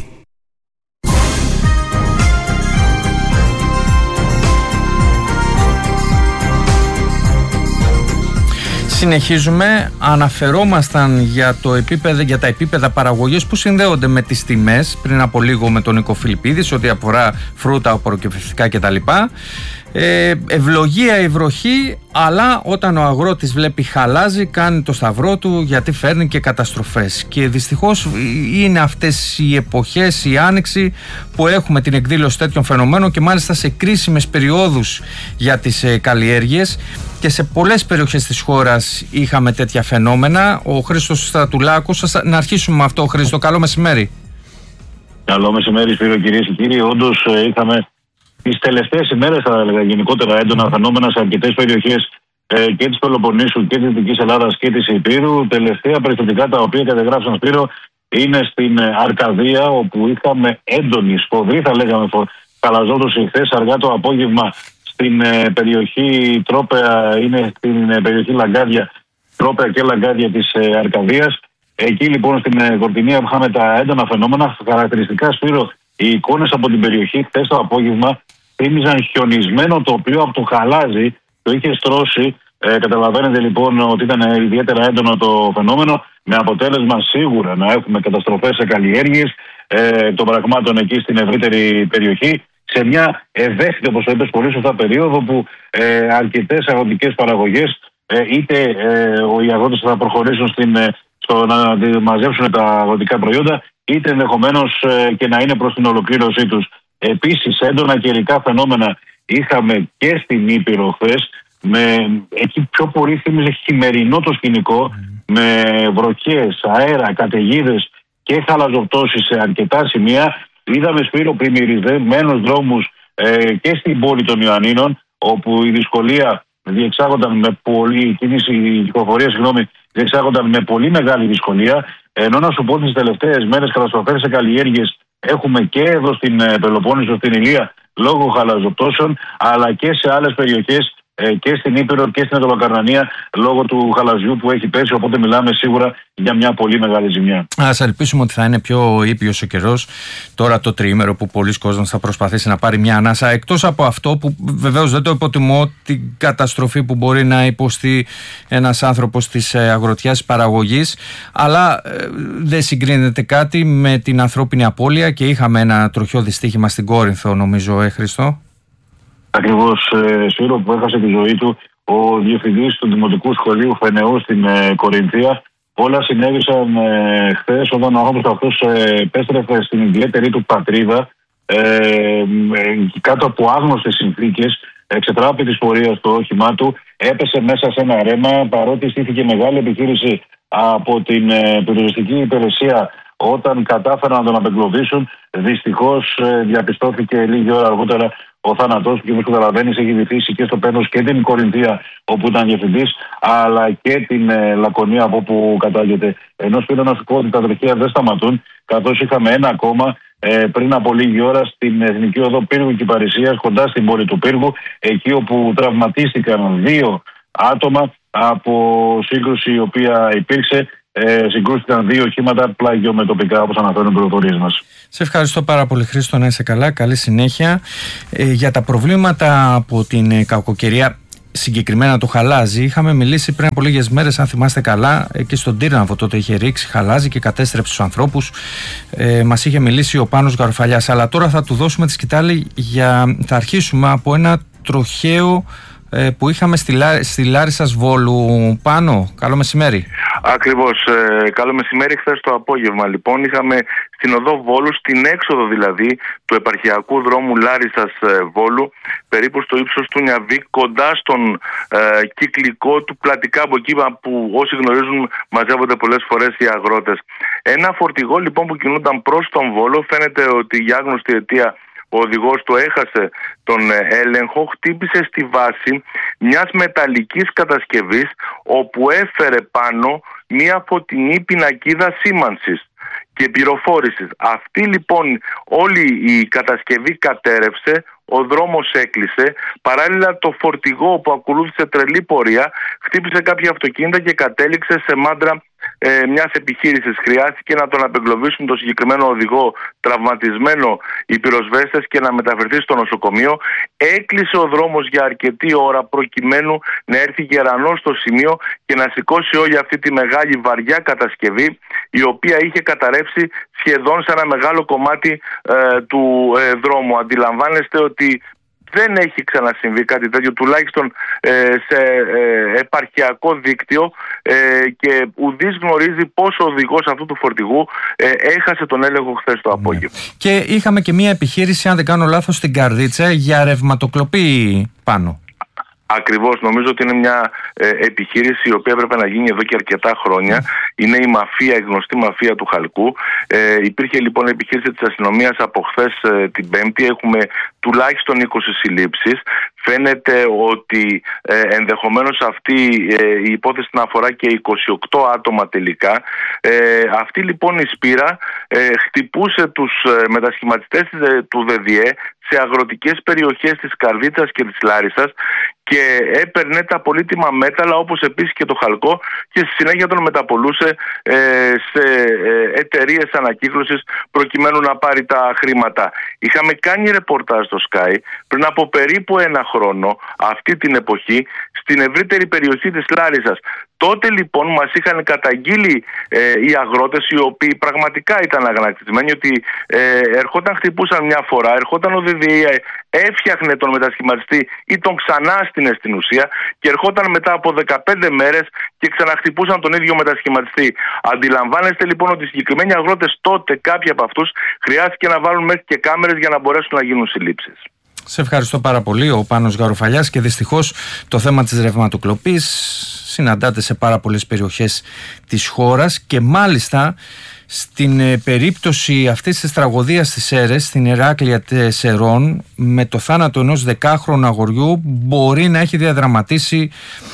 Συνεχίζουμε, αναφερόμασταν για τα επίπεδα παραγωγής που συνδέονται με τις τιμές πριν από λίγο με τον Νίκο Φιλιππίδη, ό,τι αφορά φρούτα, απορροκυπευτικά κτλ. Ευλογία η βροχή, αλλά όταν ο αγρότης βλέπει χαλάζει κάνει το σταυρό του, γιατί φέρνει και καταστροφές. Και δυστυχώς είναι αυτές οι εποχές, η άνοιξη, που έχουμε την εκδήλωση τέτοιων φαινομένων και μάλιστα σε κρίσιμες περιόδους για τις καλλιέργειες. Και σε πολλές περιοχές της χώρας είχαμε τέτοια φαινόμενα. Ο Χρήστος Στρατουλάκος, να αρχίσουμε με αυτό. Χρήστο, καλό μεσημέρι. Καλό μεσημέρι, Σπύρο, κυρίες και κύριοι. Όντως είχαμε τις τελευταίες ημέρες, θα έλεγα, γενικότερα έντονα φαινόμενα σε αρκετές περιοχές και της Πελοποννήσου και της Δυτικής Ελλάδας και της Ηπείρου. Τελευταία περιστατικά τα οποία κατεγράψαν, Σπύρο, είναι στην Αρκαδία, όπου είχαμε έντονη, σφοδρή, θα λέγαμε, χαλαζόδοση χθες αργά το απόγευμα στην περιοχή Τρόπεα, είναι στην περιοχή Λαγκάδια, Τρόπεα και Λαγκάδια της Αρκαδίας. Εκεί λοιπόν στην Κορτινία που είχαμε τα έντονα φαινόμενα, χαρακτηριστικά, Σπύρο, οι εικόνες από την περιοχή χθες το απόγευμα θύμιζαν χιονισμένο τοπίο από το χαλάζι, το είχε στρώσει. Καταλαβαίνετε λοιπόν ότι ήταν ιδιαίτερα έντονο το φαινόμενο, με αποτέλεσμα σίγουρα να έχουμε καταστροφές σε καλλιέργειες των πραγμάτων εκεί στην ευρύτερη περιοχή, σε μια ευαίσθητη, όπως το είπες πολύ σωστά, περίοδο που αρκετές αγροτικές παραγωγές, είτε οι αγρότες θα προχωρήσουν στο να μαζέψουν τα αγροτικά προϊόντα, είτε ενδεχομένως και να είναι προς την ολοκλήρωσή τους. Επίσης, έντονα καιρικά φαινόμενα είχαμε και στην Ήπειρο χθες, εκεί πιο πολύ θύμιζε χειμερινό το σκηνικό, με βροχές, αέρα, καταιγίδες και χαλαζοπτώσεις σε αρκετά σημεία. Είδαμε, Σπύρο, πλημμυρισμένους δρόμους και στην πόλη των Ιωαννίνων, όπου η δυσκολία διεξάγονταν με η κυκλοφορία διεξάγονταν με πολύ μεγάλη δυσκολία. Ενώ να σου πω, τις τελευταίες μέρες καταστροφές σε καλλιέργειες έχουμε και εδώ στην Πελοπόννησο, στην Ηλία, λόγω χαλαζοπτώσεων, αλλά και σε άλλες περιοχές και στην Ήπειρο και στην Ετωλοκαρνανία, λόγω του χαλαζιού που έχει πέσει. Οπότε μιλάμε σίγουρα για μια πολύ μεγάλη ζημιά. Ας ελπίσουμε ότι θα είναι πιο ήπιος ο καιρός τώρα το τριήμερο, που πολλοί κόσμος θα προσπαθήσει να πάρει μια ανάσα. Εκτός από αυτό, που βεβαίως δεν το υποτιμώ, την καταστροφή που μπορεί να υποστεί ένας άνθρωπος της αγροτιάς παραγωγής, αλλά δεν συγκρίνεται κάτι με την ανθρώπινη απώλεια, και είχαμε ένα τροχαίο δυστύχημα στην Κόρινθο, νομίζω, Χριστό. Ακριβώς, Σπύρο, που έχασε τη ζωή του ο διευθυντής του Δημοτικού Σχολείου Φενεού στην Κορινθία. Όλα συνέβησαν χθες, όταν ο άνθρωπος αυτός επέστρεφε στην ιδιαίτερη του πατρίδα, κάτω από άγνωστες συνθήκες. Εξετράπη της πορείας το όχημά του, έπεσε μέσα σε ένα ρέμα, παρότι στήθηκε μεγάλη επιχείρηση από την πυροσβεστική υπηρεσία όταν κατάφεραν να τον απεγκλωβίσουν. Δυστυχώς διαπιστώθηκε λίγη ώρα αργότερα ο θάνατός του, και όπως καταλαβαίνεις έχει βυθίσει και στο Πένος και την Κορινθία όπου ήταν διευθυντής, αλλά και την Λακωνία από όπου κατάγεται. Ενώ, Σπύρο, να σου πω ότι τα τροχαία δεν σταματούν. καθώς είχαμε ένα ακόμα πριν από λίγη ώρα στην Εθνική Οδό Πύργου και Παρισίας, κοντά στην πόλη του Πύργου, εκεί όπου τραυματίστηκαν 2 άτομα από σύγκρουση η οποία υπήρξε. Συγκρούστηκαν 2 οχήματα πλαγιομετωπικά, όπως αναφέρουν οι πληροφορίες μας. Σε ευχαριστώ πάρα πολύ, Χρήστο, να είσαι καλά, καλή συνέχεια. Για τα προβλήματα από την κακοκαιρία, συγκεκριμένα το χαλάζι, είχαμε μιλήσει πριν από λίγες μέρες, αν θυμάστε καλά, και στον Τύρναβο τότε είχε ρίξει χαλάζι και κατέστρεψε τους ανθρώπους. Μας είχε μιλήσει ο Πάνος Γαροφαλιάς, αλλά τώρα θα του δώσουμε τη σκητάλη θα αρχίσουμε από ένα τροχαίο που είχαμε στη Λάρισσας Βόλου. Πάνω, καλό μεσημέρι. Ακριβώς, καλό μεσημέρι. Χθες το απόγευμα λοιπόν είχαμε στην οδό Βόλου, στην έξοδο δηλαδή του επαρχιακού δρόμου Λάρισσας Βόλου, περίπου στο ύψος του Νιαβή, κοντά στον κυκλικό του Πλατικάμπο, εκεί που όσοι γνωρίζουν μαζεύονται πολλές φορές οι αγρότες. Ένα φορτηγό λοιπόν που κινούνταν προς τον Βόλο, φαίνεται ότι για άγνωστη αιτία ο οδηγός του έχασε τον έλεγχο, χτύπησε στη βάση μιας μεταλλικής κατασκευής, όπου έφερε πάνω μια φωτεινή πινακίδα σήμανσης και πληροφόρησης. Αυτή λοιπόν όλη η κατασκευή κατέρευσε, ο δρόμος έκλεισε, παράλληλα το φορτηγό που ακολούθησε τρελή πορεία χτύπησε κάποια αυτοκίνητα και κατέληξε σε μάντρα μιας επιχείρησης. Χρειάστηκε να τον απεγκλωβίσουν το συγκεκριμένο οδηγό τραυματισμένο οι πυροσβέστες και να μεταφερθεί στο νοσοκομείο. Έκλεισε ο δρόμος για αρκετή ώρα προκειμένου να έρθει γερανός στο σημείο και να σηκώσει όλη αυτή τη μεγάλη βαριά κατασκευή, η οποία είχε καταρρεύσει σχεδόν σε ένα μεγάλο κομμάτι του δρόμου. Αντιλαμβάνεστε ότι δεν έχει ξανασυμβεί κάτι τέτοιο, τουλάχιστον σε επαρχιακό δίκτυο, και ουδής γνωρίζει πώς ο οδηγός αυτού του φορτηγού έχασε τον έλεγχο χθες το απόγευμα. Και είχαμε και μια επιχείρηση, αν δεν κάνω λάθος, στην Καρδίτσα για ρευματοκλοπή. Πάνω. Ακριβώς, νομίζω ότι είναι μια επιχείρηση η οποία έπρεπε να γίνει εδώ και αρκετά χρόνια. Είναι η μαφία, η γνωστή μαφία του Χαλκού. Υπήρχε λοιπόν επιχείρηση της αστυνομίας από χθες την Πέμπτη. Έχουμε τουλάχιστον 20 συλλήψεις. Φαίνεται ότι ενδεχομένως αυτή η υπόθεση να αφορά και 28 άτομα τελικά. Αυτή λοιπόν η σπήρα χτυπούσε τους μετασχηματιστές του ΔΔΕ σε αγροτικές περιοχές της Καρδίτσας και της Λάρισσας και έπαιρνε τα πολύτιμα μέταλλα, όπως επίσης και το χαλκό, και στη συνέχεια τον μεταπολούσε σε εταιρείες ανακύκλωσης προκειμένου να πάρει τα χρήματα. Είχαμε κάνει ρεπορτάζ στο Sky πριν από περίπου 1 χρόνο, αυτή την εποχή, στην ευρύτερη περιοχή της Λάρισσας. Τότε λοιπόν μας είχαν καταγγείλει οι αγρότες, οι οποίοι πραγματικά ήταν αγανακτισμένοι, ότι ερχόταν, χτυπούσαν μια φορά, ερχόταν ο ΔΔΕ, έφτιαχνε τον μετασχηματιστή ή τον ξανάστηνε στην ουσία και ερχόταν μετά από 15 μέρες και ξαναχτυπούσαν τον ίδιο μετασχηματιστή. Αντιλαμβάνεστε λοιπόν ότι οι συγκεκριμένοι αγρότες τότε, κάποιοι από αυτούς, χρειάστηκε να βάλουν μέχρι και κάμερες για να μπορέσουν να γίνουν συλλήψεις. Σε ευχαριστώ πάρα πολύ, ο Πάνος Γαροφαλιάς. Και δυστυχώς το θέμα της ρευματοκλοπής συναντάται σε πάρα πολλές περιοχές της χώρας και μάλιστα στην περίπτωση αυτής της τραγωδίας της Σέρρες, στην Ηράκλεια Σερών, με το θάνατο ενός 10χρονου αγοριού, μπορεί να έχει διαδραματίσει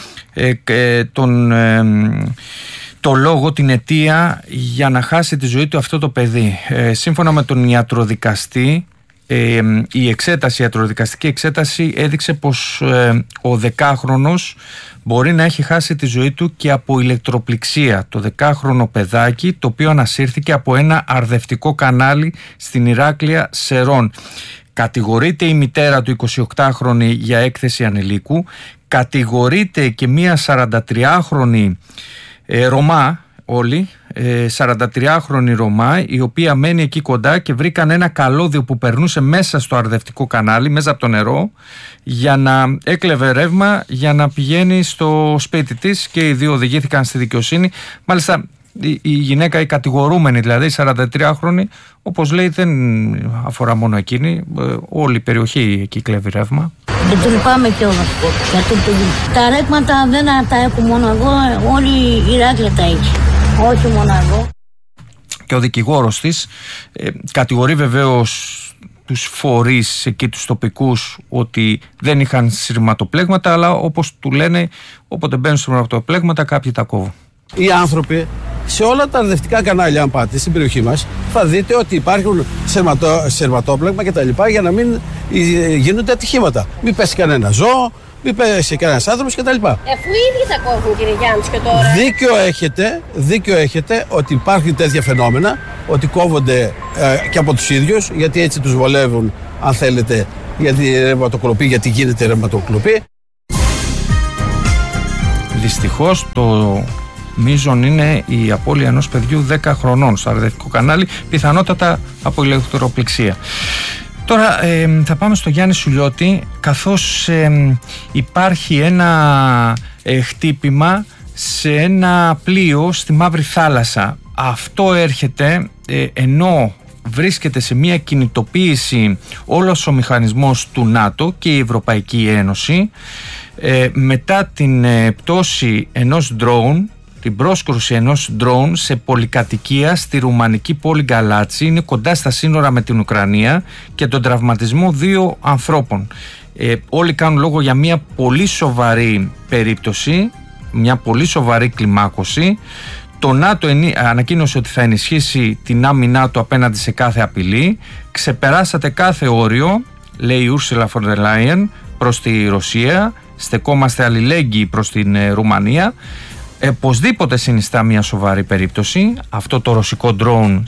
το λόγο, την αιτία για να χάσει τη ζωή του αυτό το παιδί. Σύμφωνα με τον ιατροδικαστή, η ιατροδικαστική εξέταση έδειξε πως ο 10χρονος μπορεί να έχει χάσει τη ζωή του και από ηλεκτροπληξία. Το 10χρονο παιδάκι, το οποίο ανασύρθηκε από ένα αρδευτικό κανάλι στην Ηράκλεια Σερών. Κατηγορείται η μητέρα του 28χρονη για έκθεση ανηλίκου. Κατηγορείται και μία 43χρονη Ρωμά, όλοι 43χρονη Ρωμά, η οποία μένει εκεί κοντά, και βρήκαν ένα καλώδιο που περνούσε μέσα στο αρδευτικό κανάλι, μέσα από το νερό, για να έκλεβε ρεύμα για να πηγαίνει στο σπίτι της, και οι δύο οδηγήθηκαν στη δικαιοσύνη. Μάλιστα η γυναίκα, η κατηγορούμενη δηλαδή, η 43χρονη, όπως λέει, δεν αφορά μόνο εκείνη, όλη η περιοχή εκεί κλέβει ρεύμα. Και του λυπάμαι κιόλας. Τα ρεύματα δεν τα έχω μόνο εγώ, όλη η Ηράκλεια τα έχει. Όχι μόνο εγώ. Και ο δικηγόρος της κατηγορεί βεβαίως τους φορείς εκεί, τους τοπικούς, ότι δεν είχαν σειρματοπλέγματα, αλλά όπως του λένε, όποτε μπαίνουν σειρματοπλέγματα κάποιοι τα κόβουν. Οι άνθρωποι Σε όλα τα αρδευτικά κανάλια, αν πάτε στην περιοχή μας, θα δείτε ότι υπάρχουν σερματόπλαγμα κτλ. Για να μην γίνονται ατυχήματα. Μην πέσει κανένα ζώο, μην πέσει κανένα άνθρωπο κτλ. Αφού οι ίδιοι τα κόβουν, κύριε Γιάννη, και τώρα. Δίκιο έχετε ότι υπάρχουν τέτοια φαινόμενα, ότι κόβονται και από τους ίδιους, γιατί έτσι τους βολεύουν, αν θέλετε, για τη ρευματοκλοπή, γιατί γίνεται ρευματοκλοπή. Δυστυχώς το μείζον είναι η απώλεια ενός παιδιού 10 χρονών στο αρδευτικό κανάλι, πιθανότατα από ηλεκτροπληξία. Τώρα θα πάμε στο Γιάννη Σουλιώτη, καθώς υπάρχει ένα χτύπημα σε ένα πλοίο στη Μαύρη Θάλασσα. Αυτό έρχεται ενώ βρίσκεται σε μια κινητοποίηση όλος ο μηχανισμός του ΝΑΤΟ και η Ευρωπαϊκή Ένωση μετά την πτώση ενός ντρόουν, την πρόσκρουση ενός ντρόουν σε πολυκατοικία στη ρουμανική πόλη Γκαλάτσι, είναι κοντά στα σύνορα με την Ουκρανία, και τον τραυματισμό 2 ανθρώπων. Όλοι κάνουν λόγο για μια πολύ σοβαρή περίπτωση, μια πολύ σοβαρή κλιμάκωση. Το ΝΑΤΟ ανακοίνωσε ότι θα ενισχύσει την άμυνά του απέναντι σε κάθε απειλή. Ξεπεράσατε κάθε όριο, λέει η Ursula von der Leyen, προς τη Ρωσία. Στεκόμαστε αλληλέγγυοι προς την Ρουμανία. Οπωσδήποτε συνιστά μια σοβαρή περίπτωση αυτό το ρωσικό ντρόουν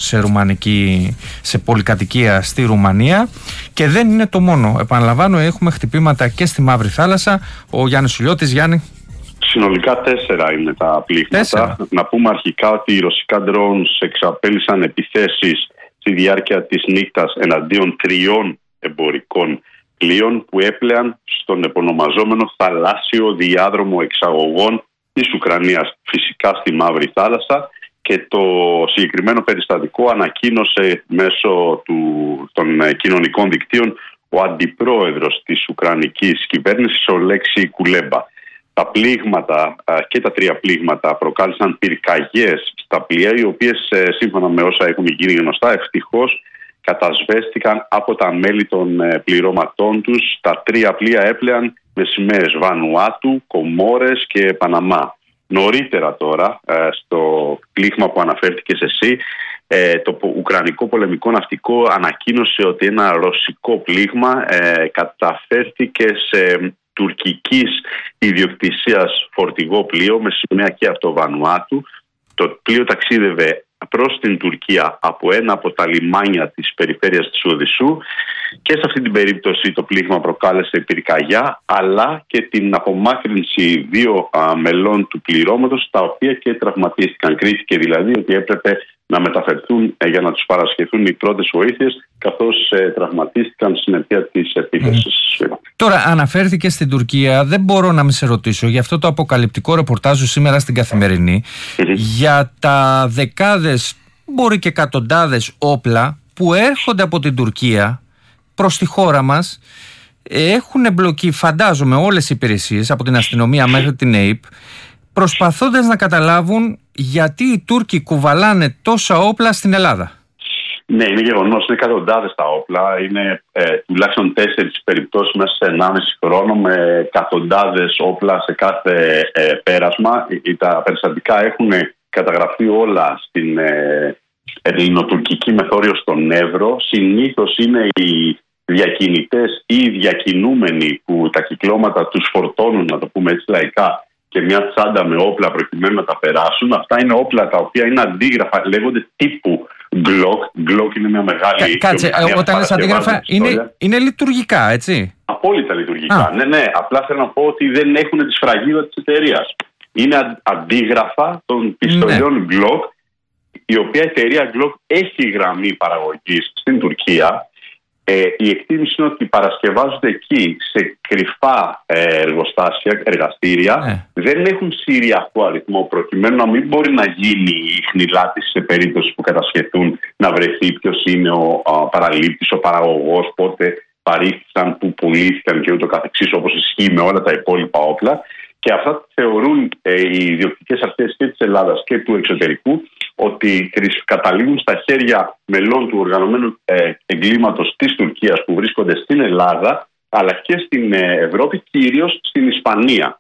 σε πολυκατοικία στη Ρουμανία, και δεν είναι το μόνο. Επαναλαμβάνω, έχουμε χτυπήματα και στη Μαύρη Θάλασσα. Ο Γιάννης Σουλιώτης. Γιάννη. Συνολικά 4 είναι τα πλήγματα. 4. Να πούμε αρχικά ότι οι ρωσικά drones εξαπέλυσαν επιθέσεις στη διάρκεια της νύχτας εναντίον 3 εμπορικών πλοίων που έπλεαν στον επωνομαζόμενο θαλάσσιο διάδρομο εξαγωγών της Ουκρανίας, φυσικά στη Μαύρη Θάλασσα, και το συγκεκριμένο περιστατικό ανακοίνωσε μέσω των κοινωνικών δικτύων ο αντιπρόεδρος της Ουκρανικής κυβέρνησης, ο Λέξη Κουλέμπα. Τα πλήγματα και τα 3 πλήγματα προκάλεσαν πυρκαγιές στα πλοία, οι οποίες σύμφωνα με όσα έχουν γίνει γνωστά ευτυχώς κατασβέστηκαν από τα μέλη των πληρώματών τους. Τα 3 πλοία έπλεαν με σημαίες Βανουάτου, Κομόρες και Παναμά. Νωρίτερα τώρα, στο πλήγμα που αναφέρθηκες εσύ, το Ουκρανικό πολεμικό ναυτικό ανακοίνωσε ότι ένα ρωσικό πλήγμα καταφέρθηκε σε τουρκικής ιδιοκτησίας φορτηγό πλοίο με σημαία και αυτό Βανουάτου. Το πλοίο ταξίδευε προς την Τουρκία από ένα από τα λιμάνια της περιφέρειας της Οδυσσού, και σε αυτή την περίπτωση το πλήγμα προκάλεσε πυρκαγιά, αλλά και την απομάκρυνση 2 μελών του πληρώματος, τα οποία και τραυματίστηκαν. Κρίθηκε δηλαδή ότι έπρεπε να μεταφερθούν για να τους παρασχεθούν οι πρώτες βοήθειες, καθώς τραυματίστηκαν συνεπία της επίθεσης. Τώρα, αναφέρθηκε στην Τουρκία, δεν μπορώ να μην σε ρωτήσω για αυτό το αποκαλυπτικό ρεπορτάζ σήμερα στην Καθημερινή, για τα δεκάδες, μπορεί και εκατοντάδες όπλα που έρχονται από την Τουρκία προς τη χώρα μας. Έχουν εμπλοκεί, φαντάζομαι, όλες οι υπηρεσίες, από την αστυνομία μέχρι την ΑΕΠ, προσπαθώντας να καταλάβουν γιατί οι Τούρκοι κουβαλάνε τόσα όπλα στην Ελλάδα. Ναι, είναι γεγονός, είναι εκατοντάδες τα όπλα. Είναι τουλάχιστον 4 περιπτώσεις μέσα σε 1,5 χρόνο, με εκατοντάδες όπλα σε κάθε πέρασμα. Τα περιστατικά έχουν καταγραφεί όλα στην ελληνοτουρκική μεθόριο στον Εύρο. Συνήθως είναι οι διακινητές ή οι διακινούμενοι που τα κυκλώματα τους φορτώνουν, να το πούμε έτσι λαϊκά, και μια τσάντα με όπλα προκειμένου να τα περάσουν. Αυτά είναι όπλα τα οποία είναι αντίγραφα, λέγονται τύπου Glock. Glock είναι μια μεγάλη. Κάτσε, όταν λες αντίγραφα, είναι λειτουργικά, έτσι. Απόλυτα λειτουργικά. Ναι. Απλά θέλω να πω ότι δεν έχουν τη σφραγίδα της εταιρείας. Είναι αντίγραφα των πιστολιών Glock, η οποία εταιρεία Glock έχει γραμμή παραγωγής στην Τουρκία. Η εκτίμηση είναι ότι παρασκευάζονται εκεί σε κρυφά εργαστήρια. Δεν έχουν συριακό αριθμό, προκειμένου να μην μπορεί να γίνει η χνηλάτιση σε περίπτωση που κατασχεθούν, να βρεθεί ποιος είναι ο παραλήπτης, ο παραγωγός, πότε παρήχθησαν, που πουλήθηκαν και ούτω καθεξής, όπως ισχύει με όλα τα υπόλοιπα όπλα. Και αυτά θεωρούν οι ιδιοκτικές αρχές και της Ελλάδας και του εξωτερικού ότι καταλήγουν στα χέρια μελών του οργανωμένου εγκλήματος της Τουρκίας που βρίσκονται στην Ελλάδα, αλλά και στην Ευρώπη, κυρίως στην Ισπανία.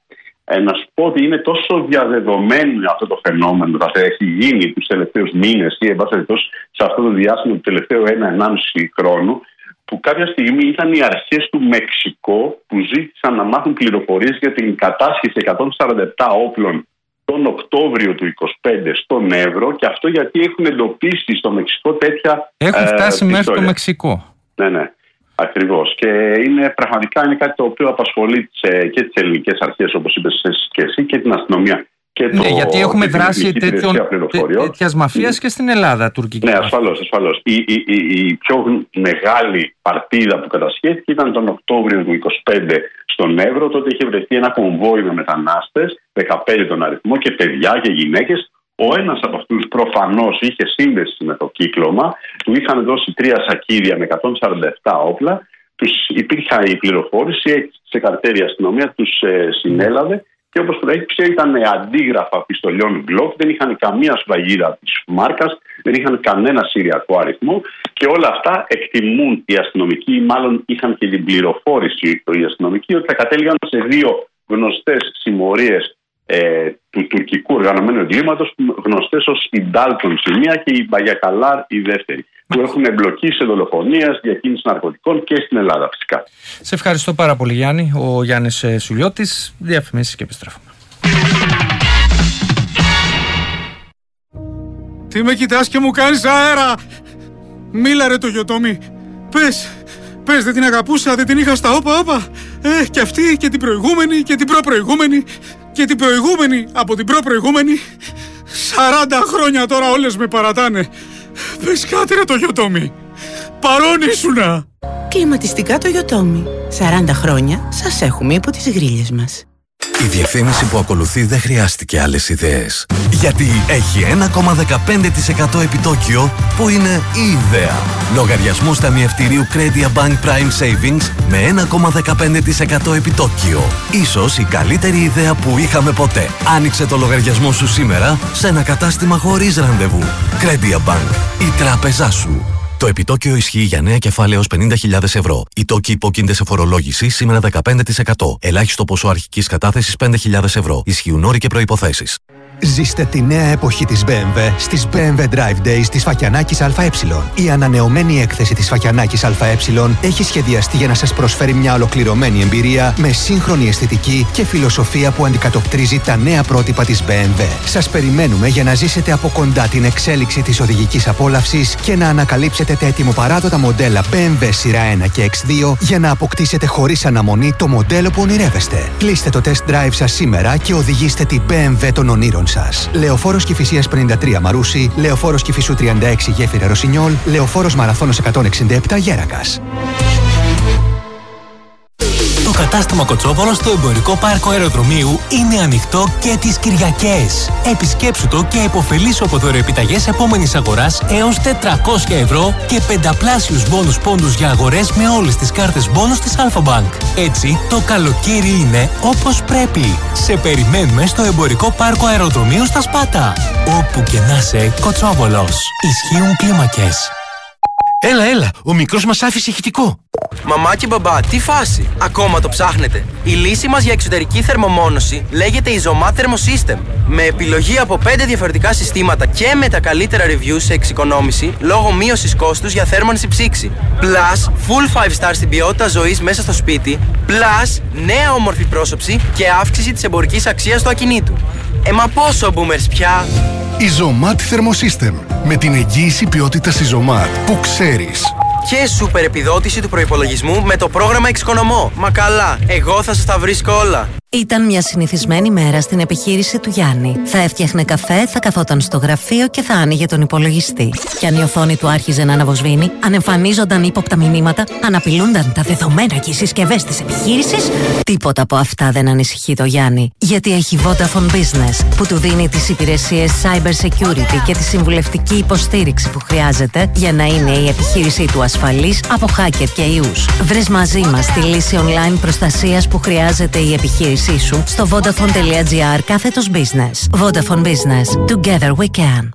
Να σου πω ότι είναι τόσο διαδεδομένο αυτό το φαινόμενο, θα έχει γίνει τους τελευταίους μήνες ή εν πάση περιπτώσει σε αυτό το διάστημα του τελευταίου 1-1,5 χρόνου, που κάποια στιγμή ήταν οι αρχές του Μεξικό που ζήτησαν να μάθουν πληροφορίες για την κατάσχεση 147 όπλων τον Οκτώβριο του 2025 στον Εύρο, και αυτό γιατί έχουν εντοπίσει στο Μεξικό τέτοια. Έχουν φτάσει μέχρι το Μεξικό. Ναι. Ακριβώς. Και πραγματικά κάτι το οποίο απασχολεί και τις ελληνικές αρχές, όπως είπες και εσύ, και την αστυνομία. Και γιατί έχουμε δράση τέτοιας μαφίας και στην Ελλάδα, τουρκική. Ναι, ασφαλώς. Η πιο μεγάλη παρτίδα που κατασχέθηκε ήταν τον Οκτώβριο του 2025 στον Εύρο. Τότε είχε βρεθεί ένα κομβόι με μετανάστες, 15 τον αριθμό, και παιδιά και γυναίκες. Ο ένας από αυτούς προφανώς είχε σύνδεση με το κύκλωμα. Του είχαν δώσει 3 σακίδια με 147 όπλα. Υπήρχε η πληροφόρηση, σε καρτέρια η αστυνομία τους συνέλαβε. Και όπως προέκυψε, ήταν αντίγραφα πιστολιών Glock, δεν είχαν καμία σφραγίδα της μάρκας, δεν είχαν κανένα συριακό αριθμό, και όλα αυτά εκτιμούν οι αστυνομικοί, ή μάλλον είχαν και την πληροφόρηση οι αστυνομικοί, ότι θα κατέληγαν σε 2 γνωστές συμμορίες του τουρκικού οργανωμένου εγκλήματος, γνωστές ως η Ντάλτον η μία και η Μπαγιακαλάρ η δεύτερη, που έχουν εμπλοκή σε δολοφονίες, διακίνηση ναρκωτικών και στην Ελλάδα φυσικά. Σε ευχαριστώ πάρα πολύ, Γιάννη. Ο Γιάννης Σουλιώτης, διαφημίσεις και επιστρέφουμε. Τι με κοιτάς και μου κάνεις αέρα? Μίλα ρε το Γιωτόμι. Πες, δεν την αγαπούσα, δεν την είχα στα όπα. Και αυτή και την προηγούμενη και την προπροηγούμενη και την προηγούμενη από την προπροηγούμενη. 40 χρόνια τώρα όλες με παρατάνε. Πες κάτι ρε το Γιωτόμι. Παρόν ήσουνα. Κλιματιστικά το Γιωτόμι. 40 χρόνια σας έχουμε υπό τις γρίλες μας. Η διευθύνηση που ακολουθεί δεν χρειάστηκε άλλες ιδέες. Γιατί έχει 1,15% επιτόκιο που είναι η ιδέα. Λογαριασμός ταμιευτηρίου Credit Bank Prime Savings με 1,15% επιτόκιο. Ίσως η καλύτερη ιδέα που είχαμε ποτέ. Άνοιξε το λογαριασμό σου σήμερα σε ένα κατάστημα χωρίς ραντεβού. Credit Bank. Η τράπεζά σου. Το επιτόκιο ισχύει για νέα κεφάλαια έως 50.000 ευρώ. Οι τόκοι υπόκεινται σε φορολόγηση σήμερα 15%. Ελάχιστο ποσό αρχικής κατάθεσης 5.000 ευρώ. Ισχύουν όροι και προϋποθέσεις. Ζήστε τη νέα εποχή της BMW στις BMW Drive Days της Φακιανάκης ΑΕ. Η ανανεωμένη έκθεση της Φακιανάκης ΑΕ έχει σχεδιαστεί για να σας προσφέρει μια ολοκληρωμένη εμπειρία με σύγχρονη αισθητική και φιλοσοφία που αντικατοπτρίζει τα νέα πρότυπα της BMW. Σας περιμένουμε για να ζήσετε από κοντά την εξέλιξη της οδηγικής απόλαυσης και να ανακαλύψετε τα ετοιμοπαράδοτα μοντέλα BMW σειρά 1 και X2 για να αποκτήσετε χωρίς αναμονή το μοντέλο που ονειρεύεστε. Κλείστε το test drive σας σήμερα και οδηγήστε την BMW των ονείρων σας. Λεωφόρος Κηφισίας 53 Μαρούσι, Λεωφόρος Κηφισού 36 Γέφυρα Ρωσινιόλ, Λεωφόρος Μαραθώνος 167 Γέρακας. Το κατάστημα Κοτσόβολος στο Εμπορικό Πάρκο Αεροδρομίου είναι ανοιχτό και τις Κυριακές. Επισκέψου το και επωφελήσου από δωρεοεπιταγές επόμενης αγοράς έως 400 ευρώ και 5πλάσιους μπόνους πόντους για αγορές με όλες τις κάρτες μπόνους της Alpha Bank. Έτσι, το καλοκαίρι είναι όπως πρέπει. Σε περιμένουμε στο Εμπορικό Πάρκο Αεροδρομίου στα Σπάτα. Όπου και να είσαι, Κοτσόβολος. Ισχύουν κλίμακες. Έλα, ο μικρός μας άφησε ηχητικό. Μαμά και μπαμπά, τι φάση, ακόμα το ψάχνετε? Η λύση μας για εξωτερική θερμομόνωση λέγεται Isomat Thermosystem. Με επιλογή από 5 διαφορετικά συστήματα και με τα καλύτερα reviews σε εξοικονόμηση λόγω μείωσης κόστους για θέρμανση ψήξη. Plus, full 5 star στην ποιότητα ζωής μέσα στο σπίτι. Plus, νέα όμορφη πρόσωψη και αύξηση της εμπορικής αξίας του ακινήτου. Μα πόσο boomers πια? Isomat Thermosystem. Με την εγγύηση ποιότητας Isomat που ξέρεις. Και σούπερ επιδότηση του προϋπολογισμού με το πρόγραμμα Εξοικονομώ. Μα καλά, εγώ θα σας τα βρίσκω όλα. Ήταν μια συνηθισμένη μέρα στην επιχείρηση του Γιάννη. Θα έφτιαχνε καφέ, θα καθόταν στο γραφείο και θα άνοιγε τον υπολογιστή. Και αν η οθόνη του άρχιζε να αναβοσβήνει, αν εμφανίζονταν ύποπτα μηνύματα, αν απειλούνταν τα δεδομένα και οι συσκευές της επιχείρησης, τίποτα από αυτά δεν ανησυχεί το Γιάννη. Γιατί έχει Vodafone Business, που του δίνει τις υπηρεσίες Cyber Security και τη συμβουλευτική υποστήριξη που χρειάζεται για να είναι η επιχείρησή του ασφαλής από hacker και ιούς. Βρες μαζί μας τη λύση online προστασίας που χρειάζεται η επιχείρηση σου στο vodafone.gr/business. Vodafone Business. Together we can.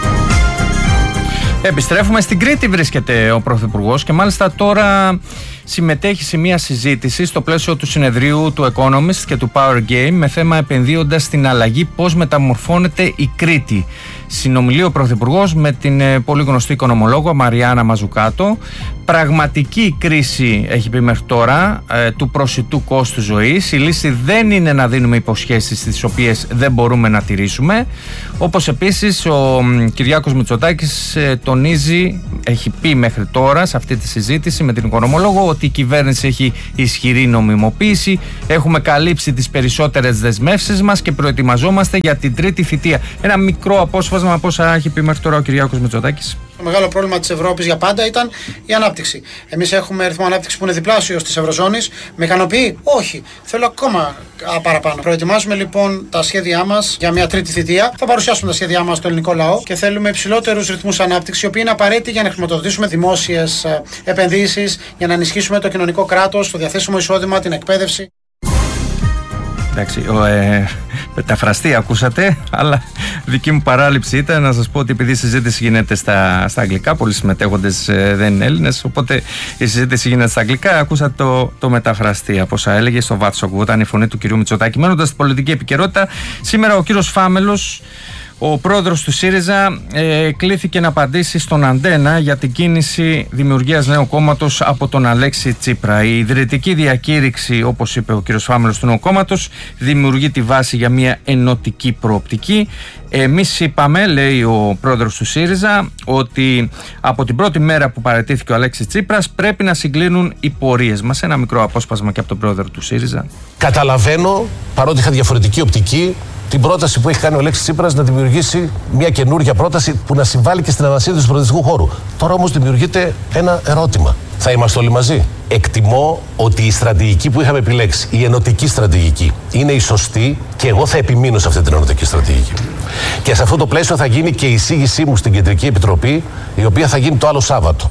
Επιστρέφουμε στην Κρήτη, βρίσκεται ο Πρωθυπουργός και μάλιστα τώρα συμμετέχει σε μια συζήτηση στο πλαίσιο του συνεδρίου του Economist και του Power Game με θέμα επενδύοντας στην αλλαγή πώς μεταμορφώνεται η Κρήτη. Συνομιλεί ο Πρωθυπουργός με την πολύ γνωστή οικονομολόγο Μαριάννα Μαζουκάτο. Πραγματική κρίση, έχει πει μέχρι τώρα, του προσιτού κόστου ζωής. Η λύση δεν είναι να δίνουμε υποσχέσεις τις οποίες δεν μπορούμε να τηρήσουμε. Όπως επίσης ο Κυριάκος Μητσοτάκης τονίζει, έχει πει μέχρι τώρα σε αυτή τη συζήτηση με την οικονομολόγο, ότι η κυβέρνηση έχει ισχυρή νομιμοποίηση. Έχουμε καλύψει τις περισσότερες δεσμεύσεις μας και προετοιμαζόμαστε για την τρίτη θητεία. Ένα μικρό απόσπασμα από όσα έχει πει μέχρι τώρα ο Κυριάκος Μητσοτάκης. Το μεγάλο πρόβλημα της Ευρώπης για πάντα ήταν η ανάπτυξη. Εμείς έχουμε ρυθμό ανάπτυξη που είναι διπλάσιος της Ευρωζώνης. Με ικανοποιεί? Όχι. Θέλω ακόμα παραπάνω. Προετοιμάζουμε λοιπόν τα σχέδιά μας για μια τρίτη θητεία. Θα παρουσιάσουμε τα σχέδιά μας στο ελληνικό λαό και θέλουμε υψηλότερους ρυθμούς ανάπτυξης, οι οποίοι είναι απαραίτητοι για να χρηματοδοτήσουμε δημόσιες επενδύσεις, για να ενισχύσουμε το κοινωνικό κράτος, το διαθέσιμο εισόδημα, την εκπαίδευση. Εντάξει, μεταφραστή ακούσατε, αλλά δική μου παράληψη ήταν να σας πω ότι επειδή η συζήτηση γίνεται στα αγγλικά, πολλοί συμμετέχοντες δεν είναι Έλληνες, οπότε η συζήτηση γίνεται στα αγγλικά, ακούσατε το μεταφραστή από όσα έλεγε στο Βάτσοκ, ήταν η φωνή του κυρίου Μητσοτάκη. Μένοντας στην πολιτική επικαιρότητα, σήμερα ο κύριος Φάμελος, ο πρόεδρος του ΣΥΡΙΖΑ, κλήθηκε να απαντήσει στον Αντένα για την κίνηση δημιουργίας νέου κόμματος από τον Αλέξη Τσίπρα. Η ιδρυτική διακήρυξη, όπως είπε ο κ. Φάμελος, του νέου κόμματος δημιουργεί τη βάση για μια ενωτική προοπτική. Εμείς είπαμε, λέει ο πρόεδρος του ΣΥΡΙΖΑ, ότι από την πρώτη μέρα που παραιτήθηκε ο Αλέξης Τσίπρας πρέπει να συγκλίνουν οι πορείες μας. Ένα μικρό απόσπασμα και από τον πρόεδρο του ΣΥΡΙΖΑ. Καταλαβαίνω, παρότι είχα διαφορετική οπτική, την πρόταση που έχει κάνει ο Αλέξης Τσίπρας να δημιουργήσει μια καινούργια πρόταση που να συμβάλλει και στην ανασύνδεση του προοδευτικού χώρου. Τώρα όμως δημιουργείται ένα ερώτημα. Θα είμαστε όλοι μαζί? Εκτιμώ ότι η στρατηγική που είχαμε επιλέξει, η ενωτική στρατηγική, είναι η σωστή και εγώ θα επιμείνω σε αυτή την ενωτική στρατηγική. Και σε αυτό το πλαίσιο θα γίνει και η εισήγησή μου στην Κεντρική Επιτροπή, η οποία θα γίνει το άλλο Σάββατο.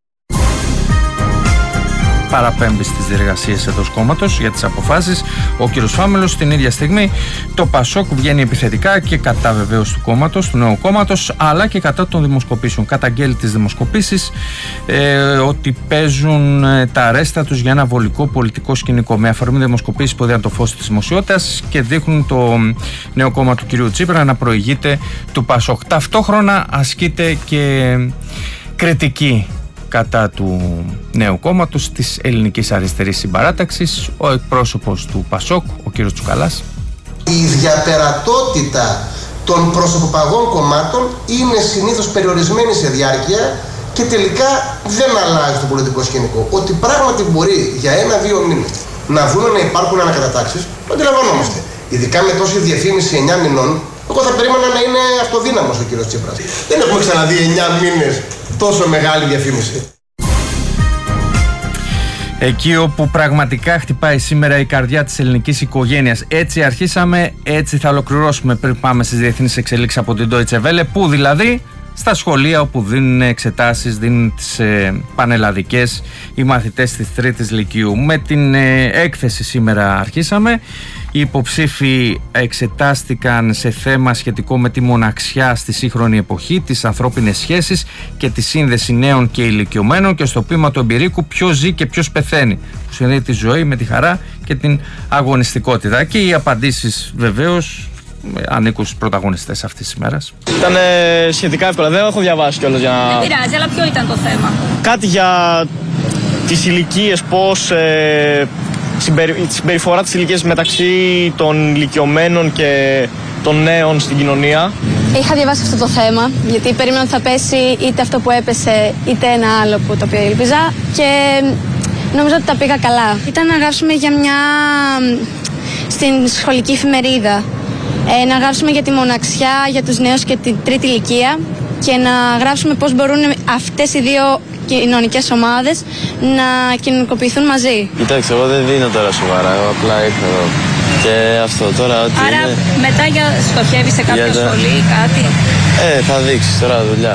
Παραπέμπει στις διεργασίες εντός κόμματος για τις αποφάσεις ο κ. Φάμελος. Την ίδια στιγμή το ΠΑΣΟΚ βγαίνει επιθετικά και κατά βεβαίως του κόμματος, του νέου κόμματος, αλλά και κατά των δημοσκοπήσεων. Καταγγέλει τις δημοσκοπήσεις ότι παίζουν τα αρέστα τους για ένα βολικό πολιτικό σκηνικό. Με αφορμή δημοσκοπήσεις που έδιναν το φως της δημοσιότητας και δείχνουν το νέο κόμμα του κ. Τσίπρα να προηγείται του ΠΑΣΟΚ. Ταυτόχρονα ασκείται και κριτική κατά του νέου κόμματος της Ελληνικής Αριστερής Συμπαράταξης, ο εκπρόσωπος του ΠΑΣΟΚ, ο κ. Τσουκαλάς. Η διαπερατότητα των προσωποπαγών κομμάτων είναι συνήθως περιορισμένη σε διάρκεια και τελικά δεν αλλάζει το πολιτικό σκηνικό. Ότι πράγματι μπορεί για 1-2 μήνες να βρουν να υπάρχουν ανακατατάξεις, το αντιλαμβανόμαστε. Ειδικά με τόση διαφήμιση 9 μηνών, εγώ θα περίμενα να είναι αυτοδύναμος ο κ. Τσίπρας. Δεν έχουμε ξαναδεί 9 μήνες τόσο μεγάλη διαφήμιση. Εκεί όπου πραγματικά χτυπάει σήμερα η καρδιά της ελληνικής οικογένειας. Έτσι αρχίσαμε, έτσι θα ολοκληρώσουμε πριν πάμε στις διεθνείς εξελίξεις από την Deutsche Welle. Πού δηλαδή? Στα σχολεία όπου δίνουν εξετάσεις, δίνουν τις πανελλαδικές οι μαθητές της 3ης Λυκείου. Με την έκθεση σήμερα αρχίσαμε. Οι υποψήφοι εξετάστηκαν σε θέμα σχετικό με τη μοναξιά στη σύγχρονη εποχή, τις ανθρώπινες σχέσεις και τη σύνδεση νέων και ηλικιωμένων και στο ποίημα του Εμπειρίκου ποιος ζει και ποιος πεθαίνει, που συνδέει τη ζωή με τη χαρά και την αγωνιστικότητα. Και οι απαντήσεις βεβαίως ανήκουν στους πρωταγωνιστές αυτής της ημέρας. Ήταν σχετικά εύκολα, δεν έχω διαβάσει κιόλας για να... Δεν πειράζει, αλλά ποιο ήταν το θέμα? Κάτι για τις ηλικίες, πώς... τη συμπεριφορά της ηλικίας μεταξύ των ηλικιωμένων και των νέων στην κοινωνία. Είχα διαβάσει αυτό το θέμα, γιατί περίμενα ότι θα πέσει είτε αυτό που έπεσε, είτε ένα άλλο που το οποίο ήλπιζα και νομίζω ότι τα πήγα καλά. Ήταν να γράψουμε για μια... στην σχολική εφημερίδα, να γράψουμε για τη μοναξιά, για τους νέους και την τρίτη ηλικία και να γράψουμε πώς μπορούν αυτές οι δύο κοινωνικές ομάδες να κοινωνικοποιηθούν μαζί. Κοιτάξτε, εγώ δεν δίνω τώρα σοβαρά, εγώ απλά ήρθα εδώ. Και αυτό τώρα ότι άρα είναι... μετά στοχεύει σε κάποιο σχολείο ή κάτι? Θα δείξεις τώρα δουλειά.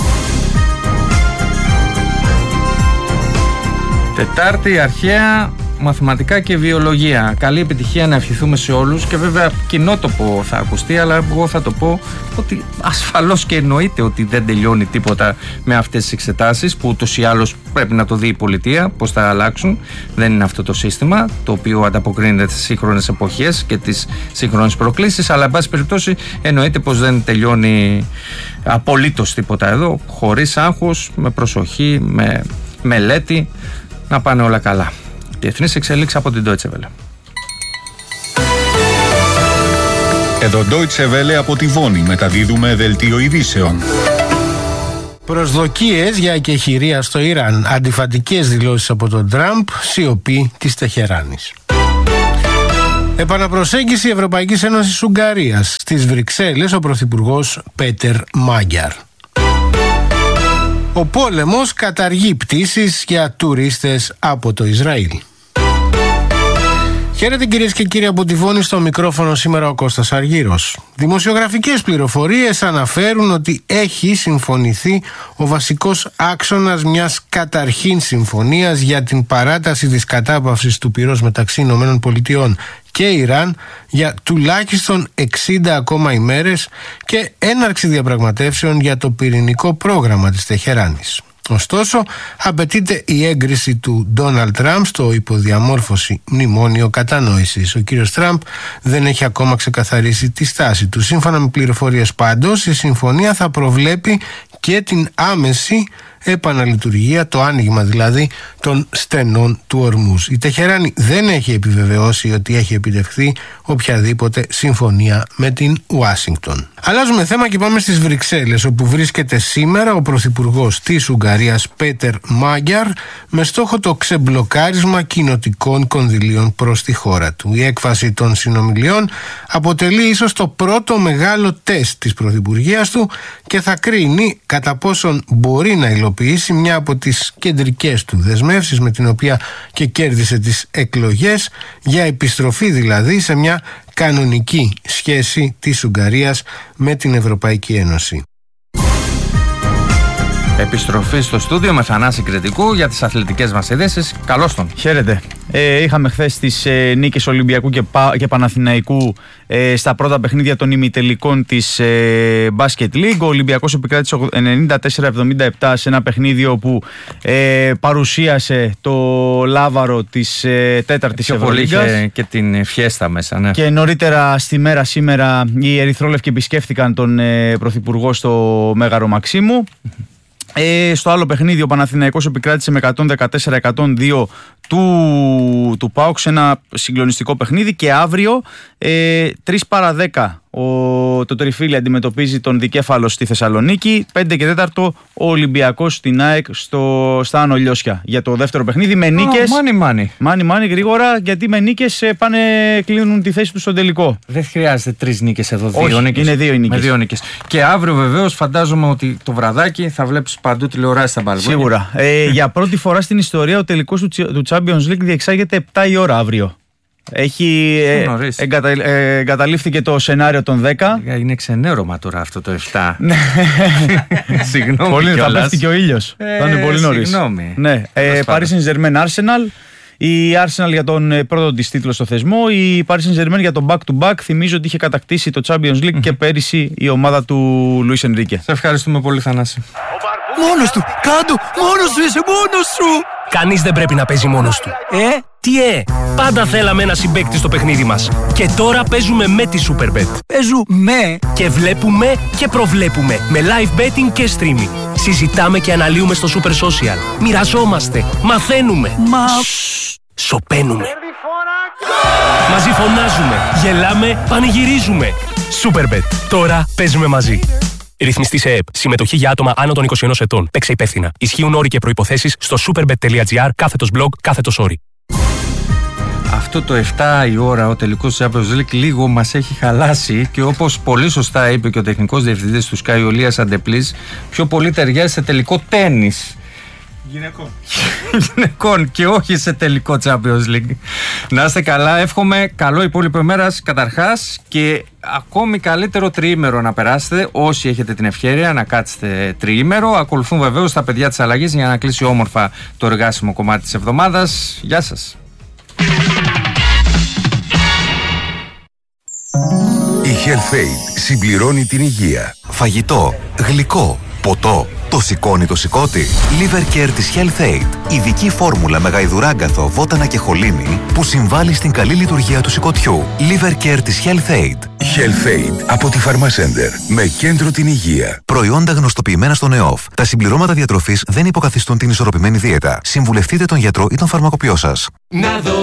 Τετάρτη αρχαία μαθηματικά και βιολογία. Καλή επιτυχία να ευχηθούμε σε όλους και βέβαια κοινότοπο θα ακουστεί, αλλά εγώ θα το πω ότι ασφαλώς και εννοείται ότι δεν τελειώνει τίποτα με αυτές τις εξετάσεις που ούτως ή άλλως πρέπει να το δει η πολιτεία πώς θα αλλάξουν. Δεν είναι αυτό το σύστημα το οποίο ανταποκρίνεται στις σύγχρονες εποχές και τις σύγχρονες προκλήσεις, αλλά εν πάση περιπτώσει εννοείται πως δεν τελειώνει απολύτως τίποτα εδώ, χωρίς άγχος, με προσοχή, με μελέτη, να πάνε όλα καλά. Διεθνείς εξελίξεις από την Deutsche Welle. Εδώ Deutsche Welle από τη Βόνη μεταδίδουμε δελτίο ειδήσεων. Προσδοκίες για εκεχηρία στο Ιράν. Αντιφατικές δηλώσεις από τον Τραμπ, σιωπή της Τεχεράνης. Επαναπροσέγγιση Ευρωπαϊκής Ένωσης Ουγγαρίας. Στις Βρυξέλλες ο Πρωθυπουργός Πέτερ Μάγκιαρ. Ο πόλεμος καταργεί πτήσεις για τουρίστες από το Ισραήλ. Χαίρετε κυρίες και κύριοι από τη Βόνη, στο μικρόφωνο σήμερα ο Κώστας Αργύρος. Δημοσιογραφικές πληροφορίες αναφέρουν ότι έχει συμφωνηθεί ο βασικός άξονας μιας καταρχήν συμφωνίας για την παράταση της κατάπαυσης του πυρός μεταξύ ΗΠΑ και Ιράν για τουλάχιστον 60 ακόμα ημέρες και έναρξη διαπραγματεύσεων για το πυρηνικό πρόγραμμα της Τεχεράνης. Ωστόσο, απαιτείται η έγκριση του Ντόναλντ Τραμπ στο υποδιαμόρφωση μνημόνιο κατανόησης. Ο κύριος Τραμπ δεν έχει ακόμα ξεκαθαρίσει τη στάση του. Σύμφωνα με πληροφορίες πάντως, η συμφωνία θα προβλέπει και την άμεση επαναλειτουργία, το άνοιγμα δηλαδή των στενών του Ορμούζ. Η Τεχεράνη δεν έχει επιβεβαιώσει ότι έχει επιτευχθεί οποιαδήποτε συμφωνία με την Ουάσιγκτον. Αλλάζουμε θέμα και πάμε στις Βρυξέλλες, όπου βρίσκεται σήμερα ο Πρωθυπουργός της Ουγγαρίας Πέτερ Μάγκιαρ με στόχο το ξεμπλοκάρισμα κοινοτικών κονδυλίων προς τη χώρα του. Η έκβαση των συνομιλιών αποτελεί ίσως το πρώτο μεγάλο τεστ της πρωθυπουργίας του και θα κρίνει κατά πόσον μπορεί να υλοποιήσει μια από τις κεντρικές του δεσμεύσεις με την οποία και κέρδισε τις εκλογές, για επιστροφή δηλαδή σε μια κανονική σχέση της Ουγγαρίας με την Ευρωπαϊκή Ένωση. Επιστροφή στο στούντιο με Θανάση Κρετικού για τις αθλητικές μας ειδήσεις. Καλώς τον. Χαίρετε. Είχαμε χθες τις νίκες Ολυμπιακού και Παναθηναϊκού στα πρώτα παιχνίδια των ημιτελικών της Basket League. Ο Ολυμπιακός επικράτησε 94-77 σε ένα παιχνίδι όπου παρουσίασε το λάβαρο της τέταρτης Ευρωλίγκας. Και την φιέστα μέσα, ναι. Και νωρίτερα στη μέρα σήμερα οι Ερυθρόλευκοι επισκέφθηκαν τον Πρωθυπουργό στο Μέγαρο Μαξίμου. Στο άλλο παιχνίδι ο Παναθηναϊκός επικράτησε με 114-102 του ΠΑΟΚ σε ένα συγκλονιστικό παιχνίδι, και αύριο 3 παρά 10 το Τριφύλι αντιμετωπίζει τον Δικέφαλο στη Θεσσαλονίκη, 5 και 4 ο Ολυμπιακός στην ΑΕΚ στα Άνω Λιώσια για το δεύτερο παιχνίδι με νίκες. Μάνι γρήγορα, γιατί με νίκες κλείνουν τη θέση του στον τελικό. Δεν χρειάζεται 3 νίκες εδώ, 2 νίκες. Είναι 2 νίκες. Με 2 νίκες. Και αύριο βεβαίως φαντάζομαι ότι το βραδάκι θα βλέπεις παντού τηλεοράσεις στα μπαλκόνια. Σίγουρα. Για πρώτη φορά στην ιστορία ο τελικός του Champions League διεξάγεται 7 η ώρα αύριο. Εγκαταλείφθηκε το σενάριο των 10. Είναι ξενέρωμα τώρα αυτό το 7. Συγγνώμη. Πολύ, θα πέφτει και ο ήλιος. Θα είναι πολύ νωρίς. Συγγνώμη. Ναι. Paris Saint-Germain Arsenal. Η Arsenal για τον πρώτο της τίτλο στο θεσμό. Η Paris Saint-Germain για τον back-to-back. Θυμίζω ότι είχε κατακτήσει το Champions League και πέρυσι η ομάδα του Λουίς Ενρίκε. Σε ευχαριστούμε πολύ, Θανάση. Μόνος του! Κάντο! Μόνος σου είσαι! Μόνος σου! Κανείς δεν πρέπει να παίζει μόνος του. Τι πάντα θέλαμε ένα συμπαίκτη στο παιχνίδι μας. Και τώρα παίζουμε με τη Superbet. Παίζουμε και βλέπουμε και προβλέπουμε με live betting και streaming. Συζητάμε και αναλύουμε στο Super Social. Μοιραζόμαστε, μαθαίνουμε. Σοπαίνουμε. Μαζί φωνάζουμε, γελάμε, πανηγυρίζουμε. Superbet. Τώρα παίζουμε μαζί. Ρυθμιστή σε ΕΕΠ. Συμμετοχή για άτομα άνω των 21 ετών. Παίξε υπεύθυνα. Ισχύουν όροι και προϋποθέσεις στο superbet.gr/blog/όροι. Αυτό το 7 η ώρα ο τελικός του Champions League λίγο μας έχει χαλάσει, και όπως πολύ σωστά είπε και ο τεχνικός διευθυντής του Sky, ο Λίας Αντεπλής, πιο πολύ ταιριάζει σε τελικό τένις γυναικών και όχι σε τελικό Champions League. Να είστε καλά, εύχομαι καλό υπόλοιπο ημέρας καταρχάς, και ακόμη καλύτερο τριήμερο να περάσετε όσοι έχετε την ευκαιρία να κάτσετε τριήμερο. Ακολουθούν βεβαίως τα παιδιά της αλλαγής για να κλείσει όμορφα το εργάσιμο κομμάτι της εβδομάδας. Γεια σας. Η Health-Ade συμπληρώνει την υγεία. Φαγητό, γλυκό, ποτό. Το σηκώνει το σηκώτη. Liver Care της Health-Ade. Ειδική φόρμουλα με γαϊδουράγκαθο, βότανα και χολίνη που συμβάλλει στην καλή λειτουργία του σηκωτιού. Liver Care της Health-Ade. Health-Ade από τη Pharmacenter. Με κέντρο την υγεία. Προϊόντα γνωστοποιημένα στον ΕΟΦ. Τα συμπληρώματα διατροφής δεν υποκαθιστούν την ισορροπημένη δίαιτα. Συμβουλευτείτε τον γιατρό ή τον φαρμακοποιό σας.